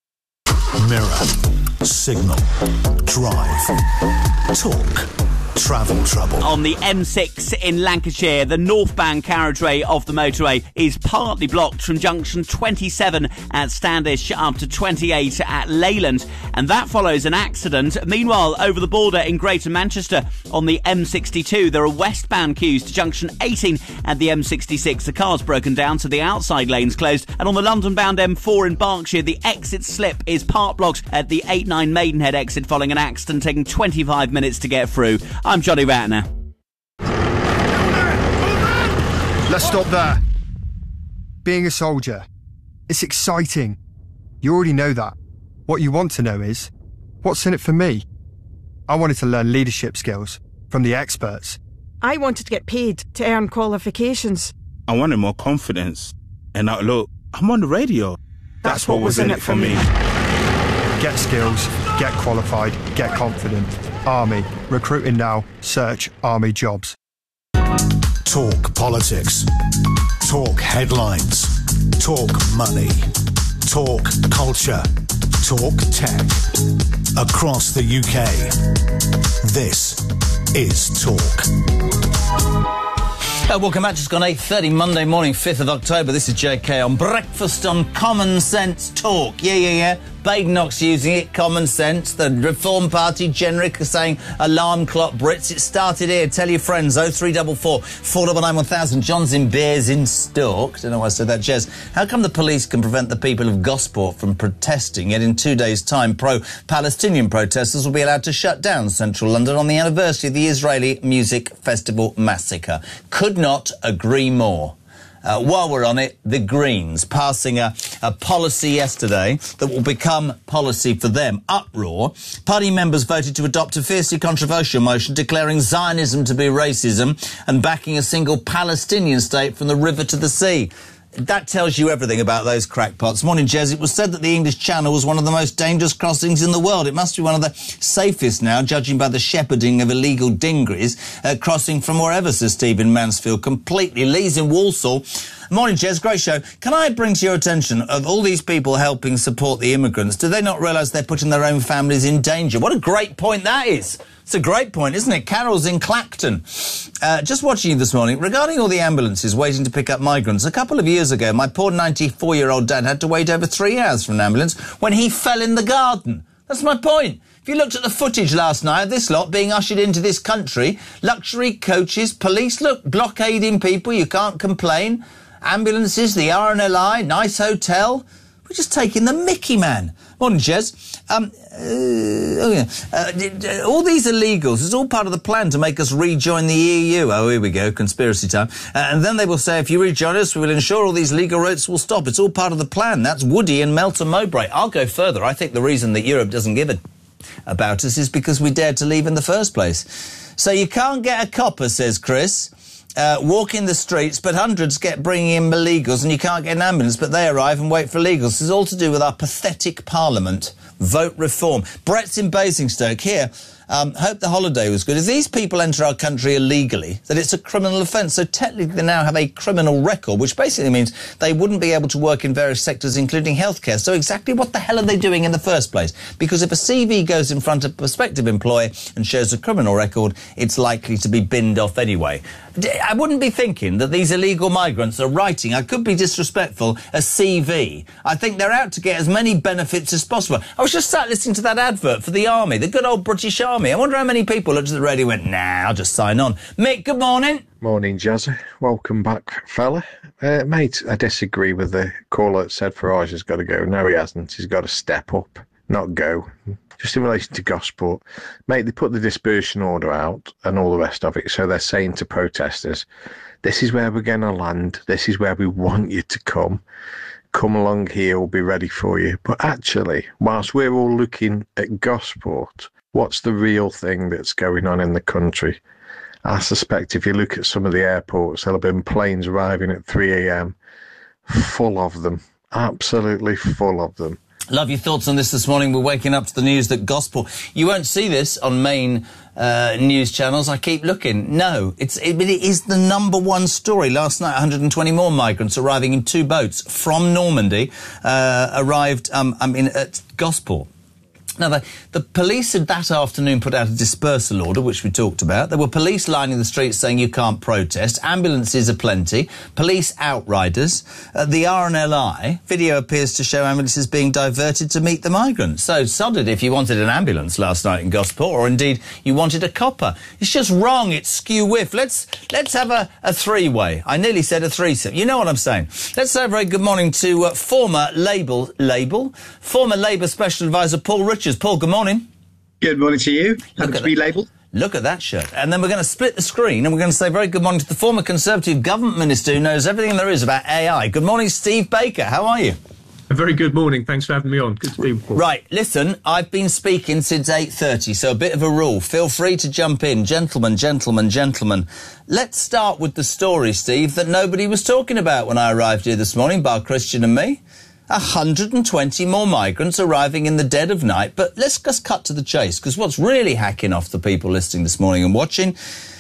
Speaker 3: Mirror. Signal. Drive. Talk. Travel trouble.
Speaker 10: On the M six in Lancashire, the northbound carriageway of the motorway is partly blocked from junction twenty-seven at Standish up to twenty-eight at Leyland, and that follows an accident. Meanwhile, over the border in Greater Manchester on the M sixty-two, there are westbound queues to junction eighteen at the M sixty-six. The car's broken down, so the outside lane's closed. And on the London-bound M four in Berkshire, the exit slip is part blocked at the eight nine Maidenhead exit following an accident taking twenty-five minutes to get through. I'm Johnny Ratner.
Speaker 28: Let's stop there. Being a soldier, it's exciting. You already know that. What you want to know is, what's in it for me? I wanted to learn leadership skills from the experts.
Speaker 29: I wanted to get paid to earn qualifications.
Speaker 30: I wanted more confidence. And now, look, I'm on the radio. That's, That's what, what was in it for me.
Speaker 28: Get skills, get qualified, get confident. Army. Recruiting now. Search Army jobs.
Speaker 3: Talk politics. Talk headlines. Talk money. Talk culture. Talk tech. Across the U K. This is Talk.
Speaker 1: Uh, welcome back. Just gone eight thirty Monday morning, fifth of October. This is J K on Breakfast on Common Sense Talk. Yeah, yeah, yeah. Badenoch's using it, common sense. The Reform Party generic are saying alarm clock Brits. It started here. Tell your friends. oh three four four, four nine nine, one thousand. John's in Bears in Stoke. Don't know why I said that, Jez. How come the police can prevent the people of Gosport from protesting, yet in two days' time pro-Palestinian protesters will be allowed to shut down central London on the anniversary of the Israeli Music Festival massacre? Could not agree more. Uh, while we're on it, the Greens passing a, a policy yesterday that will become policy for them. Uproar. Party members voted to adopt a fiercely controversial motion declaring Zionism to be racism and backing a single Palestinian state from the river to the sea. That tells you everything about those crackpots. Morning, Jez. It was said that the English Channel was one of the most dangerous crossings in the world. It must be one of the safest now, judging by the shepherding of illegal dinghies uh, crossing from wherever, says Steve in Mansfield. Completely. Lee's in Walsall. Morning, Jez. Great show. Can I bring to your attention, of all these people helping support the immigrants, do they not realise they're putting their own families in danger? What a great point that is. It's a great point, isn't it? Carol's in Clacton. Uh, just watching you this morning, regarding all the ambulances waiting to pick up migrants, a couple of years ago, my poor ninety-four-year-old dad had to wait over three hours for an ambulance when he fell in the garden. That's my point. If you looked at the footage last night of this lot being ushered into this country, luxury coaches, police, look, blockading people, you can't complain. Ambulances, the R N L I, nice hotel. We're just taking the mickey, man. Morning, Jez. Um, uh, oh yeah. Uh, all these illegals, it's all part of the plan to make us rejoin the E U. Oh, here we go, conspiracy time. Uh, and then they will say, if you rejoin us, we will ensure all these legal routes will stop. It's all part of the plan. That's Woody and Melton Mowbray. I'll go further. I think the reason that Europe doesn't give a about us is because we dared to leave in the first place. So you can't get a copper, says Chris. Uh, walk in the streets, but hundreds get bringing in illegals, and you can't get an ambulance, but they arrive and wait for illegals. This is all to do with our pathetic parliament. Vote reform. Brett's in Basingstoke here. Um, hope the holiday was good. If these people enter our country illegally, that it's a criminal offence. So technically they now have a criminal record, which basically means they wouldn't be able to work in various sectors, including healthcare. So exactly what the hell are they doing in the first place? Because if a C V goes in front of a prospective employer and shows a criminal record, it's likely to be binned off anyway. I wouldn't be thinking that these illegal migrants are writing, I could be disrespectful, a C V. I think they're out to get as many benefits as possible. I was just sat listening to that advert for the Army, the good old British Army. I wonder how many people looked at the radio and went, nah, I'll just sign on. Mick, good morning.
Speaker 2: Morning, Jazzy. Welcome back, fella. Uh, mate, I disagree with the caller that said Farage has got to go. No, he hasn't. He's got to step up, not go. Just in relation to Gosport, mate, they put the dispersion order out and all the rest of it, so they're saying to protesters, this is where we're going to land, this is where we want you to come, come along here, we'll be ready for you. But actually, whilst we're all looking at Gosport, what's the real thing that's going on in the country? I suspect if you look at some of the airports, there'll have been planes arriving at three a m, full of them, absolutely full of them.
Speaker 1: Love your thoughts on this this morning. We're waking up to the news that Gosport... You won't see this on main uh, news channels. I keep looking. No, it's it, it is the number one story. Last night, one hundred twenty more migrants arriving in two boats from Normandy uh, arrived um, I mean, at Gosport. Now, the, the police had that afternoon put out a dispersal order, which we talked about. There were police lining the streets saying you can't protest. Ambulances are plenty. Police outriders. Uh, the R N L I video appears to show ambulances being diverted to meet the migrants. So, sodded if you wanted an ambulance last night in Gosport, or indeed you wanted a copper. It's just wrong. It's skew-whiff. Let's, let's have a, a three-way. I nearly said a threesome. You know what I'm saying. Let's say a very good morning to uh, former Label, Label, former Labour Special Advisor Paul Richards. Paul, good morning.
Speaker 4: Good morning to you. Happy to be labelled.
Speaker 1: Look at that shirt. And then we're going to split the screen and we're going to say very good morning to the former Conservative government minister who knows everything there is about A I. Good morning, Steve Baker. How are you?
Speaker 6: A very good morning. Thanks for having me on. Good to be with you.
Speaker 1: Right, listen, I've been speaking since eight thirty, so a bit of a rule. Feel free to jump in. Gentlemen, gentlemen, gentlemen. Let's start with the story, Steve, that nobody was talking about when I arrived here this morning, bar Christian and me. one hundred twenty more migrants arriving in the dead of night. But let's just cut to the chase, because what's really hacking off the people listening this morning and watching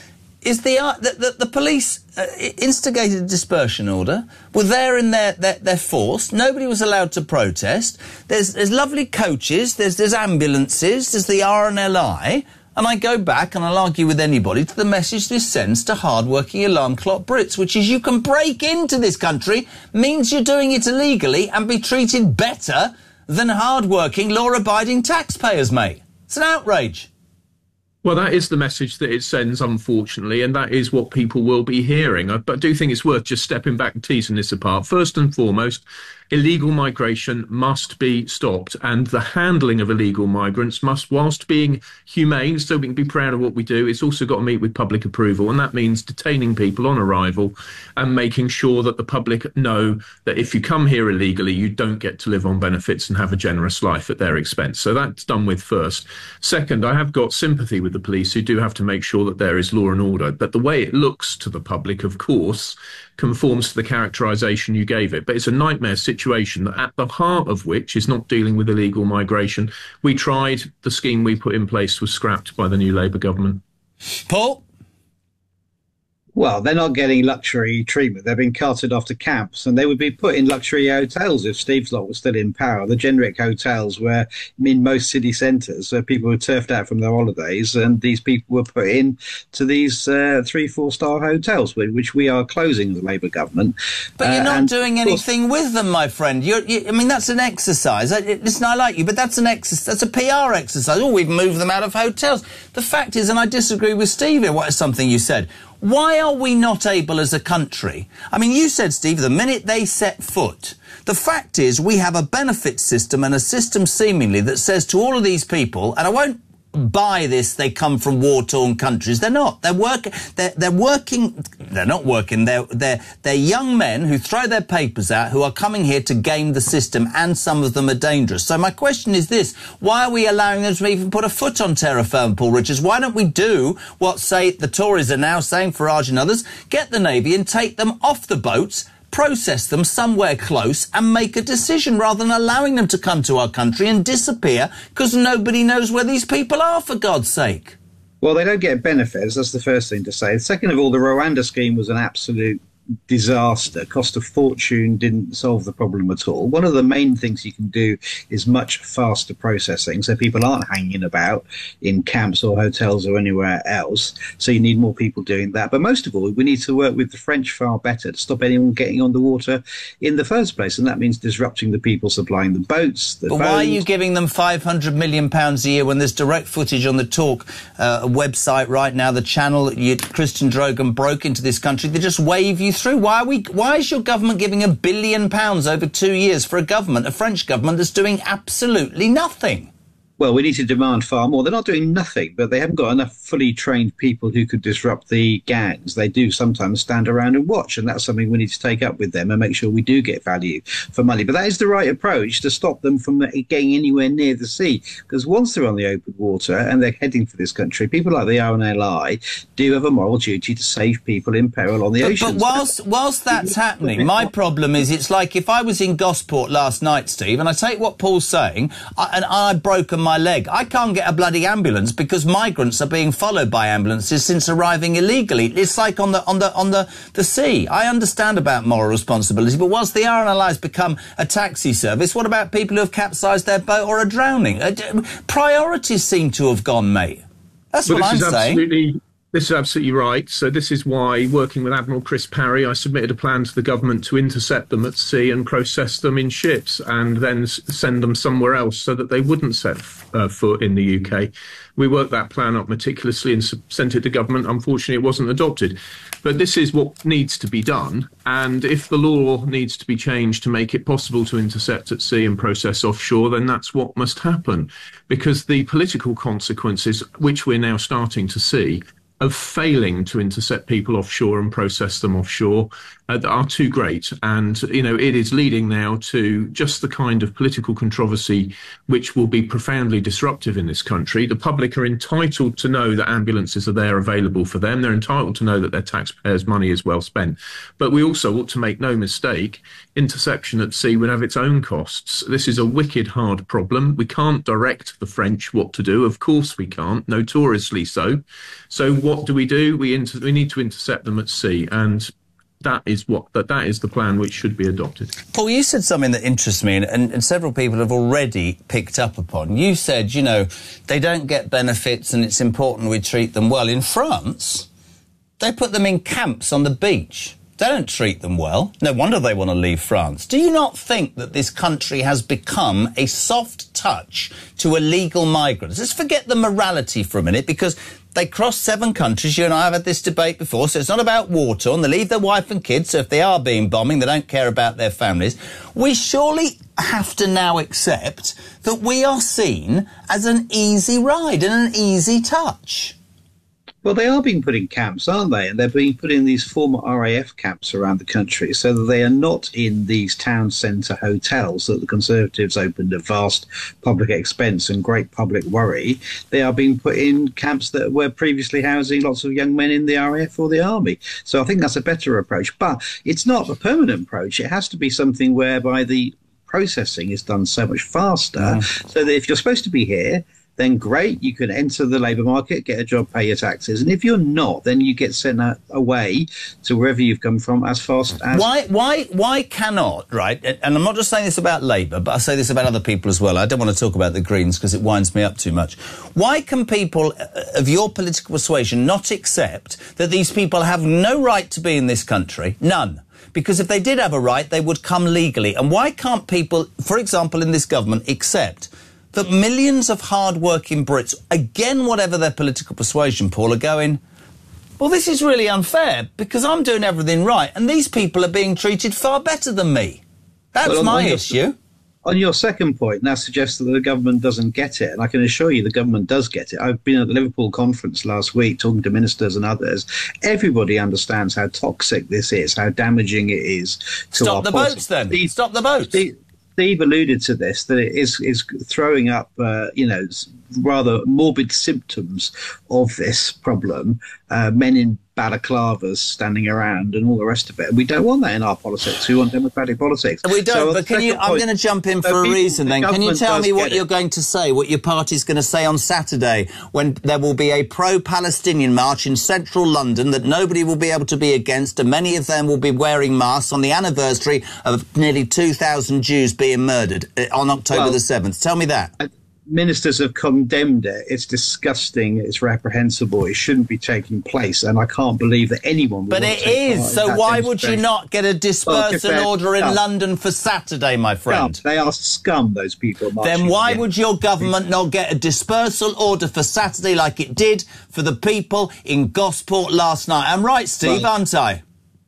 Speaker 1: is the uh, the, the, the police uh, instigated a dispersion order, were there in their, their, their force. Nobody was allowed to protest. There's, there's lovely coaches, there's, there's ambulances, there's the R N L I. And I go back, and I'll argue with anybody, to the message this sends to hard-working alarm clock Brits, which is you can break into this country, means you're doing it illegally, and be treated better than hard-working, law-abiding taxpayers, mate. It's an outrage.
Speaker 6: Well, that is the message that it sends, unfortunately, and that is what people will be hearing. I, but I do think it's worth just stepping back and teasing this apart. First and foremost, illegal migration must be stopped, and the handling of illegal migrants must, whilst being humane, so we can be proud of what we do, it's also got to meet with public approval, and that means detaining people on arrival and making sure that the public know that if you come here illegally, you don't get to live on benefits and have a generous life at their expense. So that's done with first. Second, I have got sympathy with the police who do have to make sure that there is law and order, but the way it looks to the public, of course, conforms to the characterisation you gave it. But it's a nightmare situation that at the heart of which is not dealing with illegal migration. We tried, the scheme we put in place was scrapped by the new Labour government.
Speaker 1: Paul?
Speaker 4: Well, they're not getting luxury treatment. They're being carted off to camps, and they would be put in luxury hotels if Steve's lot was still in power. The generic hotels where in most city centres where people were turfed out from their holidays, and these people were put in to these uh, three, four-star hotels, which we are closing, the Labour government.
Speaker 1: But you're
Speaker 4: uh,
Speaker 1: not doing anything with them, my friend. You're, you, I mean, that's an exercise. I, listen, I like you, but that's an exercise. That's a P R exercise. Oh, we've moved them out of hotels. The fact is, and I disagree with Steve here, what is something you said, why are we not able as a country? I mean, you said, Steve, the minute they set foot, the fact is we have a benefit system and a system seemingly that says to all of these people, and I won't buy this, they come from war-torn countries. They're not. They're work. They're, they're working. They're not working. They're they're they're young men who throw their papers out, who are coming here to game the system, and some of them are dangerous. So my question is this: why are we allowing them to even put a foot on terra firma, Paul Richards? Why don't we do what, say, the Tories are now saying, Farage and others, get the Navy and take them off the boats, process them somewhere close and make a decision rather than allowing them to come to our country and disappear because nobody knows where these people are, for God's sake?
Speaker 4: Well, they don't get benefits. That's the first thing to say. Second of all, the Rwanda scheme was an absolute disaster. Cost a fortune, didn't solve the problem at all. One of the main things you can do is much faster processing, so people aren't hanging about in camps or hotels or anywhere else. So you need more people doing that. But most of all, we need to work with the French far better to stop anyone getting on the water in the first place, and that means disrupting the people supplying the boats, the
Speaker 1: But
Speaker 4: phones.
Speaker 1: why are you giving them five hundred million pounds a year when there's direct footage on the Talk uh, website right now, the channel you, Christian Drogan broke into this country? They just wave you through. Why are we? Why is your government giving a billion pounds over two years for a government, a French government, that's doing absolutely nothing?
Speaker 4: Well, we need to demand far more. They're not doing nothing, but they haven't got enough fully trained people who could disrupt the gangs. They do sometimes stand around and watch, and that's something we need to take up with them and make sure we do get value for money. But that is the right approach to stop them from getting anywhere near the sea, because once they're on the open water and they're heading for this country, people like the R N L I do have a moral duty to save people in peril on the
Speaker 1: but,
Speaker 4: oceans.
Speaker 1: But whilst, whilst that's happening, my problem is it's like if I was in Gosport last night, Steve, and I take what Paul's saying, I, and I'd broken my leg. I can't get a bloody ambulance because migrants are being followed by ambulances since arriving illegally. It's like on the on the on the the sea. I understand about moral responsibility, but whilst the R N L I has become a taxi service, what about people who have capsized their boat or are drowning? Uh, priorities seem to have gone, mate. That's
Speaker 6: but
Speaker 1: what I'm
Speaker 6: this is
Speaker 1: saying.
Speaker 6: Absolutely This is absolutely right. So this is why, working with Admiral Chris Parry, I submitted a plan to the government to intercept them at sea and process them in ships and then s- send them somewhere else so that they wouldn't set uh, foot in the U K. We worked that plan up meticulously and s- sent it to government. Unfortunately, it wasn't adopted. But this is what needs to be done. And if the law needs to be changed to make it possible to intercept at sea and process offshore, then that's what must happen. Because the political consequences, which we're now starting to see, of failing to intercept people offshore and process them offshore uh, are too great. And, you know, it is leading now to just the kind of political controversy which will be profoundly disruptive in this country. The public are entitled to know that ambulances are there available for them. They're entitled to know that their taxpayers' money is well spent. But we also ought to make no mistake, interception at sea would have its own costs. This is a wicked hard problem. We can't direct the French what to do. Of course we can't, notoriously so. So what do we do? We inter- we need to intercept them at sea, and that is what that that is the plan which should be adopted.
Speaker 1: Paul, you said something that interests me, and, and, and several people have already picked up upon. You said, you know, they don't get benefits and it's important we treat them well. In France, they put them in camps on the beach. They don't treat them well. No wonder they want to leave France. Do you not think that this country has become a soft touch to illegal migrants? Let's forget the morality for a minute, because they cross seven countries. You and I have had this debate before, so it's not about war-torn. They leave their wife and kids, so if they are being bombing, they don't care about their families. We surely have to now accept that we are seen as an easy ride and an easy touch.
Speaker 4: Well, they are being put in camps, aren't they? And they're being put in these former R A F camps around the country, so that they are not in these town centre hotels that the Conservatives opened at vast public expense and great public worry. They are being put in camps that were previously housing lots of young men in the R A F or the army. So I think that's a better approach. But it's not a permanent approach. It has to be something whereby the processing is done so much faster, yeah. so that if you're supposed to be here, then great, you can enter the labour market, get a job, pay your taxes. And if you're not, then you get sent away to wherever you've come from as fast as...
Speaker 1: Why Why? Why cannot, right, and I'm not just saying this about Labour, but I say this about other people as well. I don't want to talk about the Greens because it winds me up too much. Why can people of your political persuasion not accept that these people have no right to be in this country? None. Because if they did have a right, they would come legally. And why can't people, for example, in this government, accept that millions of hard-working Brits, again, whatever their political persuasion, Paul, are going, well, this is really unfair because I'm doing everything right and these people are being treated far better than me. That's well, my your, issue.
Speaker 4: On your second point, that suggests that the government doesn't get it, and I can assure you the government does get it. I've been at the Liverpool conference last week talking to ministers and others. Everybody understands how toxic this is, how damaging it is to
Speaker 1: Stop
Speaker 4: our
Speaker 1: the
Speaker 4: policy.
Speaker 1: boats, then. Steve, Stop the boats.
Speaker 4: Steve, Steve alluded to this, that it is is throwing up, uh, you know, rather morbid symptoms of this problem. Uh, men in balaclavas standing around and all the rest of it. And we don't want that in our politics. We want democratic politics.
Speaker 1: We don't,
Speaker 4: so
Speaker 1: but can you, I'm going to jump in for so a people, reason then. Can you tell me what you're going to say, what your party's going to say on Saturday when there will be a pro-Palestinian march in central London that nobody will be able to be against, and many of them will be wearing masks on the anniversary of nearly two thousand Jews being murdered on October well, the seventh. Tell me that.
Speaker 4: I, Ministers have condemned it. It's disgusting. It's reprehensible. It shouldn't be taking place. And I can't believe that anyone would
Speaker 1: But it is. So why would you not get a dispersal well, order in scum. London for Saturday, my friend?
Speaker 4: Scum. They are scum, those people.
Speaker 1: Then why again. would your government not get a dispersal order for Saturday like it did for the people in Gosport last night? I'm right, Steve, right. aren't I?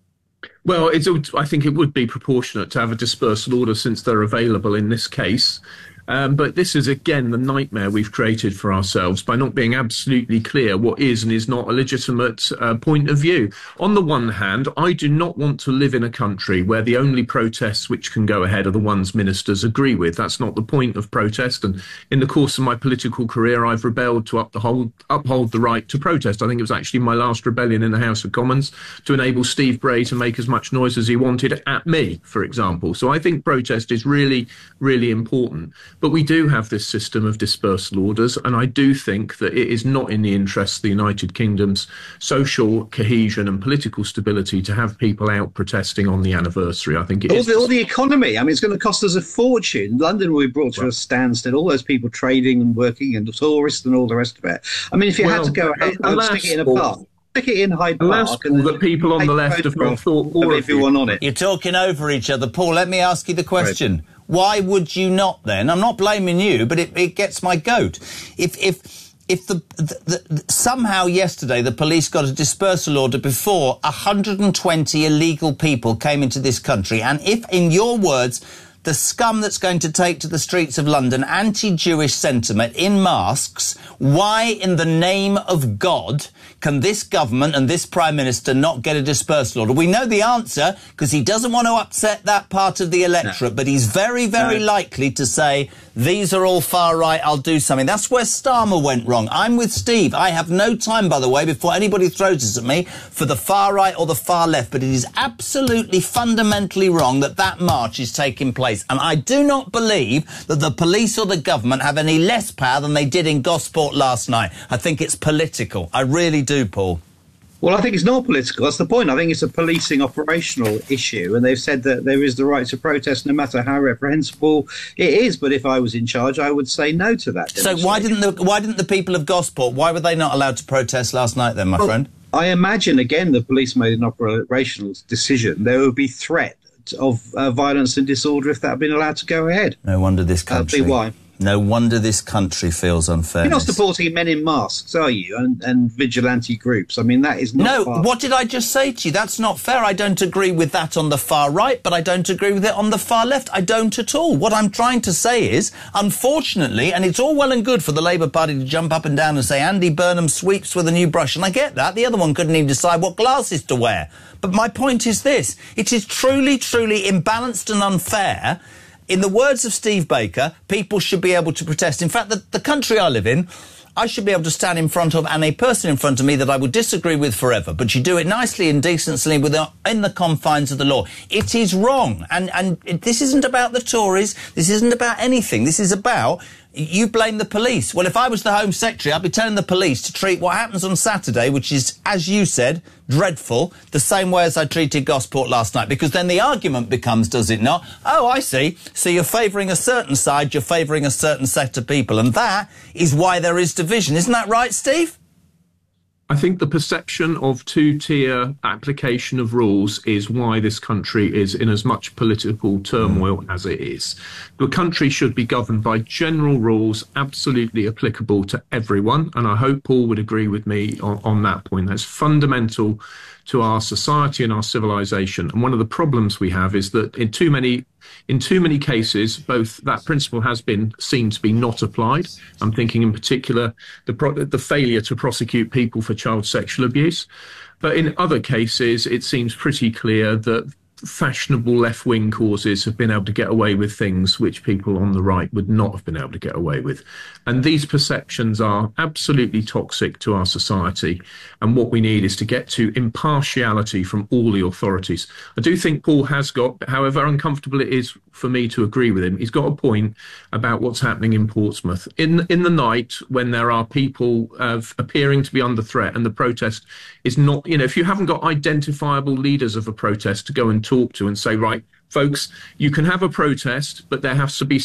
Speaker 6: Well, it's, I think it would be proportionate to have a dispersal order since they're available in this case. Um, but this is, again, the nightmare we've created for ourselves by not being absolutely clear what is and is not a legitimate uh, point of view. On the one hand, I do not want to live in a country where the only protests which can go ahead are the ones ministers agree with. That's not the point of protest. And in the course of my political career, I've rebelled to uphold, uphold the right to protest. I think it was actually my last rebellion in the House of Commons to enable Steve Bray to make as much noise as he wanted at me, for example. So I think protest is really, really important. But we do have this system of dispersal orders, and I do think that it is not in the interest of the United Kingdom's social cohesion and political stability to have people out protesting on the anniversary. I think it
Speaker 4: all
Speaker 6: is.
Speaker 4: The, all the economy. I mean, it's going to cost us a fortune. London will be brought to well, a standstill. All those people trading and working and the tourists and all the rest of it. I mean, if you well, had to go ahead and stick it in a park. Stick it in Hyde Park.
Speaker 6: And the people on the left have not thought more of
Speaker 4: everyone on it.
Speaker 1: You're talking over each other. Paul, let me ask you the question. Right. Why would you not then? I'm not blaming you, but it, it gets my goat. If if if the, the, the somehow yesterday the police got a dispersal order before one hundred twenty illegal people came into this country, and if, in your words, the scum that's going to take to the streets of London anti-Jewish sentiment in masks, why in the name of God can this government and this Prime Minister not get a dispersal order? We know the answer because he doesn't want to upset that part of the electorate, no. but he's very, very no. likely to say, these are all far right, I'll do something. That's where Starmer went wrong. I'm with Steve. I have no time, by the way, before anybody throws this at me, for the far right or the far left, but it is absolutely fundamentally wrong that that march is taking place. And I do not believe that the police or the government have any less power than they did in Gosport last night. I think it's political. I really do, Paul.
Speaker 4: Well, I think it's not political. That's the point. I think it's a policing operational issue. And they've said that there is the right to protest no matter how reprehensible it is. But if I was in charge, I would say no to that.
Speaker 1: So why didn't the why didn't the people of Gosport, why were they not allowed to protest last night then, my
Speaker 4: well,
Speaker 1: friend?
Speaker 4: I imagine, again, the police made an operational decision. There would be threat of uh, violence and disorder if that had been allowed to go ahead.
Speaker 1: No wonder this country...
Speaker 4: That'd be why.
Speaker 1: No wonder this country feels unfair.
Speaker 4: You're not supporting men in masks, are you? And, and vigilante groups. I mean, that is not...
Speaker 1: No,
Speaker 4: far.
Speaker 1: What did I just say to you? That's not fair. I don't agree with that on the far right, but I don't agree with it on the far left. I don't at all. What I'm trying to say is, unfortunately, and it's all well and good for the Labour Party to jump up and down and say Andy Burnham sweeps with a new brush, and I get that. The other one couldn't even decide what glasses to wear. But my point is this. It is truly, truly imbalanced and unfair. In the words of Steve Baker, people should be able to protest. In fact, the, the country I live in, I should be able to stand in front of, and a person in front of me that I would disagree with forever, but you do it nicely and decently within the confines of the law. It is wrong. And, and it, this isn't about the Tories. This isn't about anything. This is about... You blame the police. Well, if I was the Home Secretary, I'd be telling the police to treat what happens on Saturday, which is, as you said, dreadful, the same way as I treated Gosport last night. Because then the argument becomes, does it not? Oh, I see. So you're favouring a certain side, you're favouring a certain set of people. And that is why there is division. Isn't that right, Steve?
Speaker 6: I think the perception of two-tier application of rules is why this country is in as much political turmoil mm. as it is. The country should be governed by general rules absolutely applicable to everyone, and I hope Paul would agree with me on, on that point. That's fundamental to our society and our civilization. And one of the problems we have is that in too many in too many cases, both that principle has been seen to be not applied. I'm thinking in particular the pro- the failure to prosecute people for child sexual abuse. But in other cases, it seems pretty clear that fashionable left-wing causes have been able to get away with things which people on the right would not have been able to get away with. And these perceptions are absolutely toxic to our society. And what we need is to get to impartiality from all the authorities. I do think Paul has got, however uncomfortable it is for me to agree with him, he's got a point about what's happening in Portsmouth. In, in the night, when there are people uh, appearing to be under threat and the protest is not, you know, if you haven't got identifiable leaders of a protest to go and talk to and say, right, folks, you can have a protest, but there has to be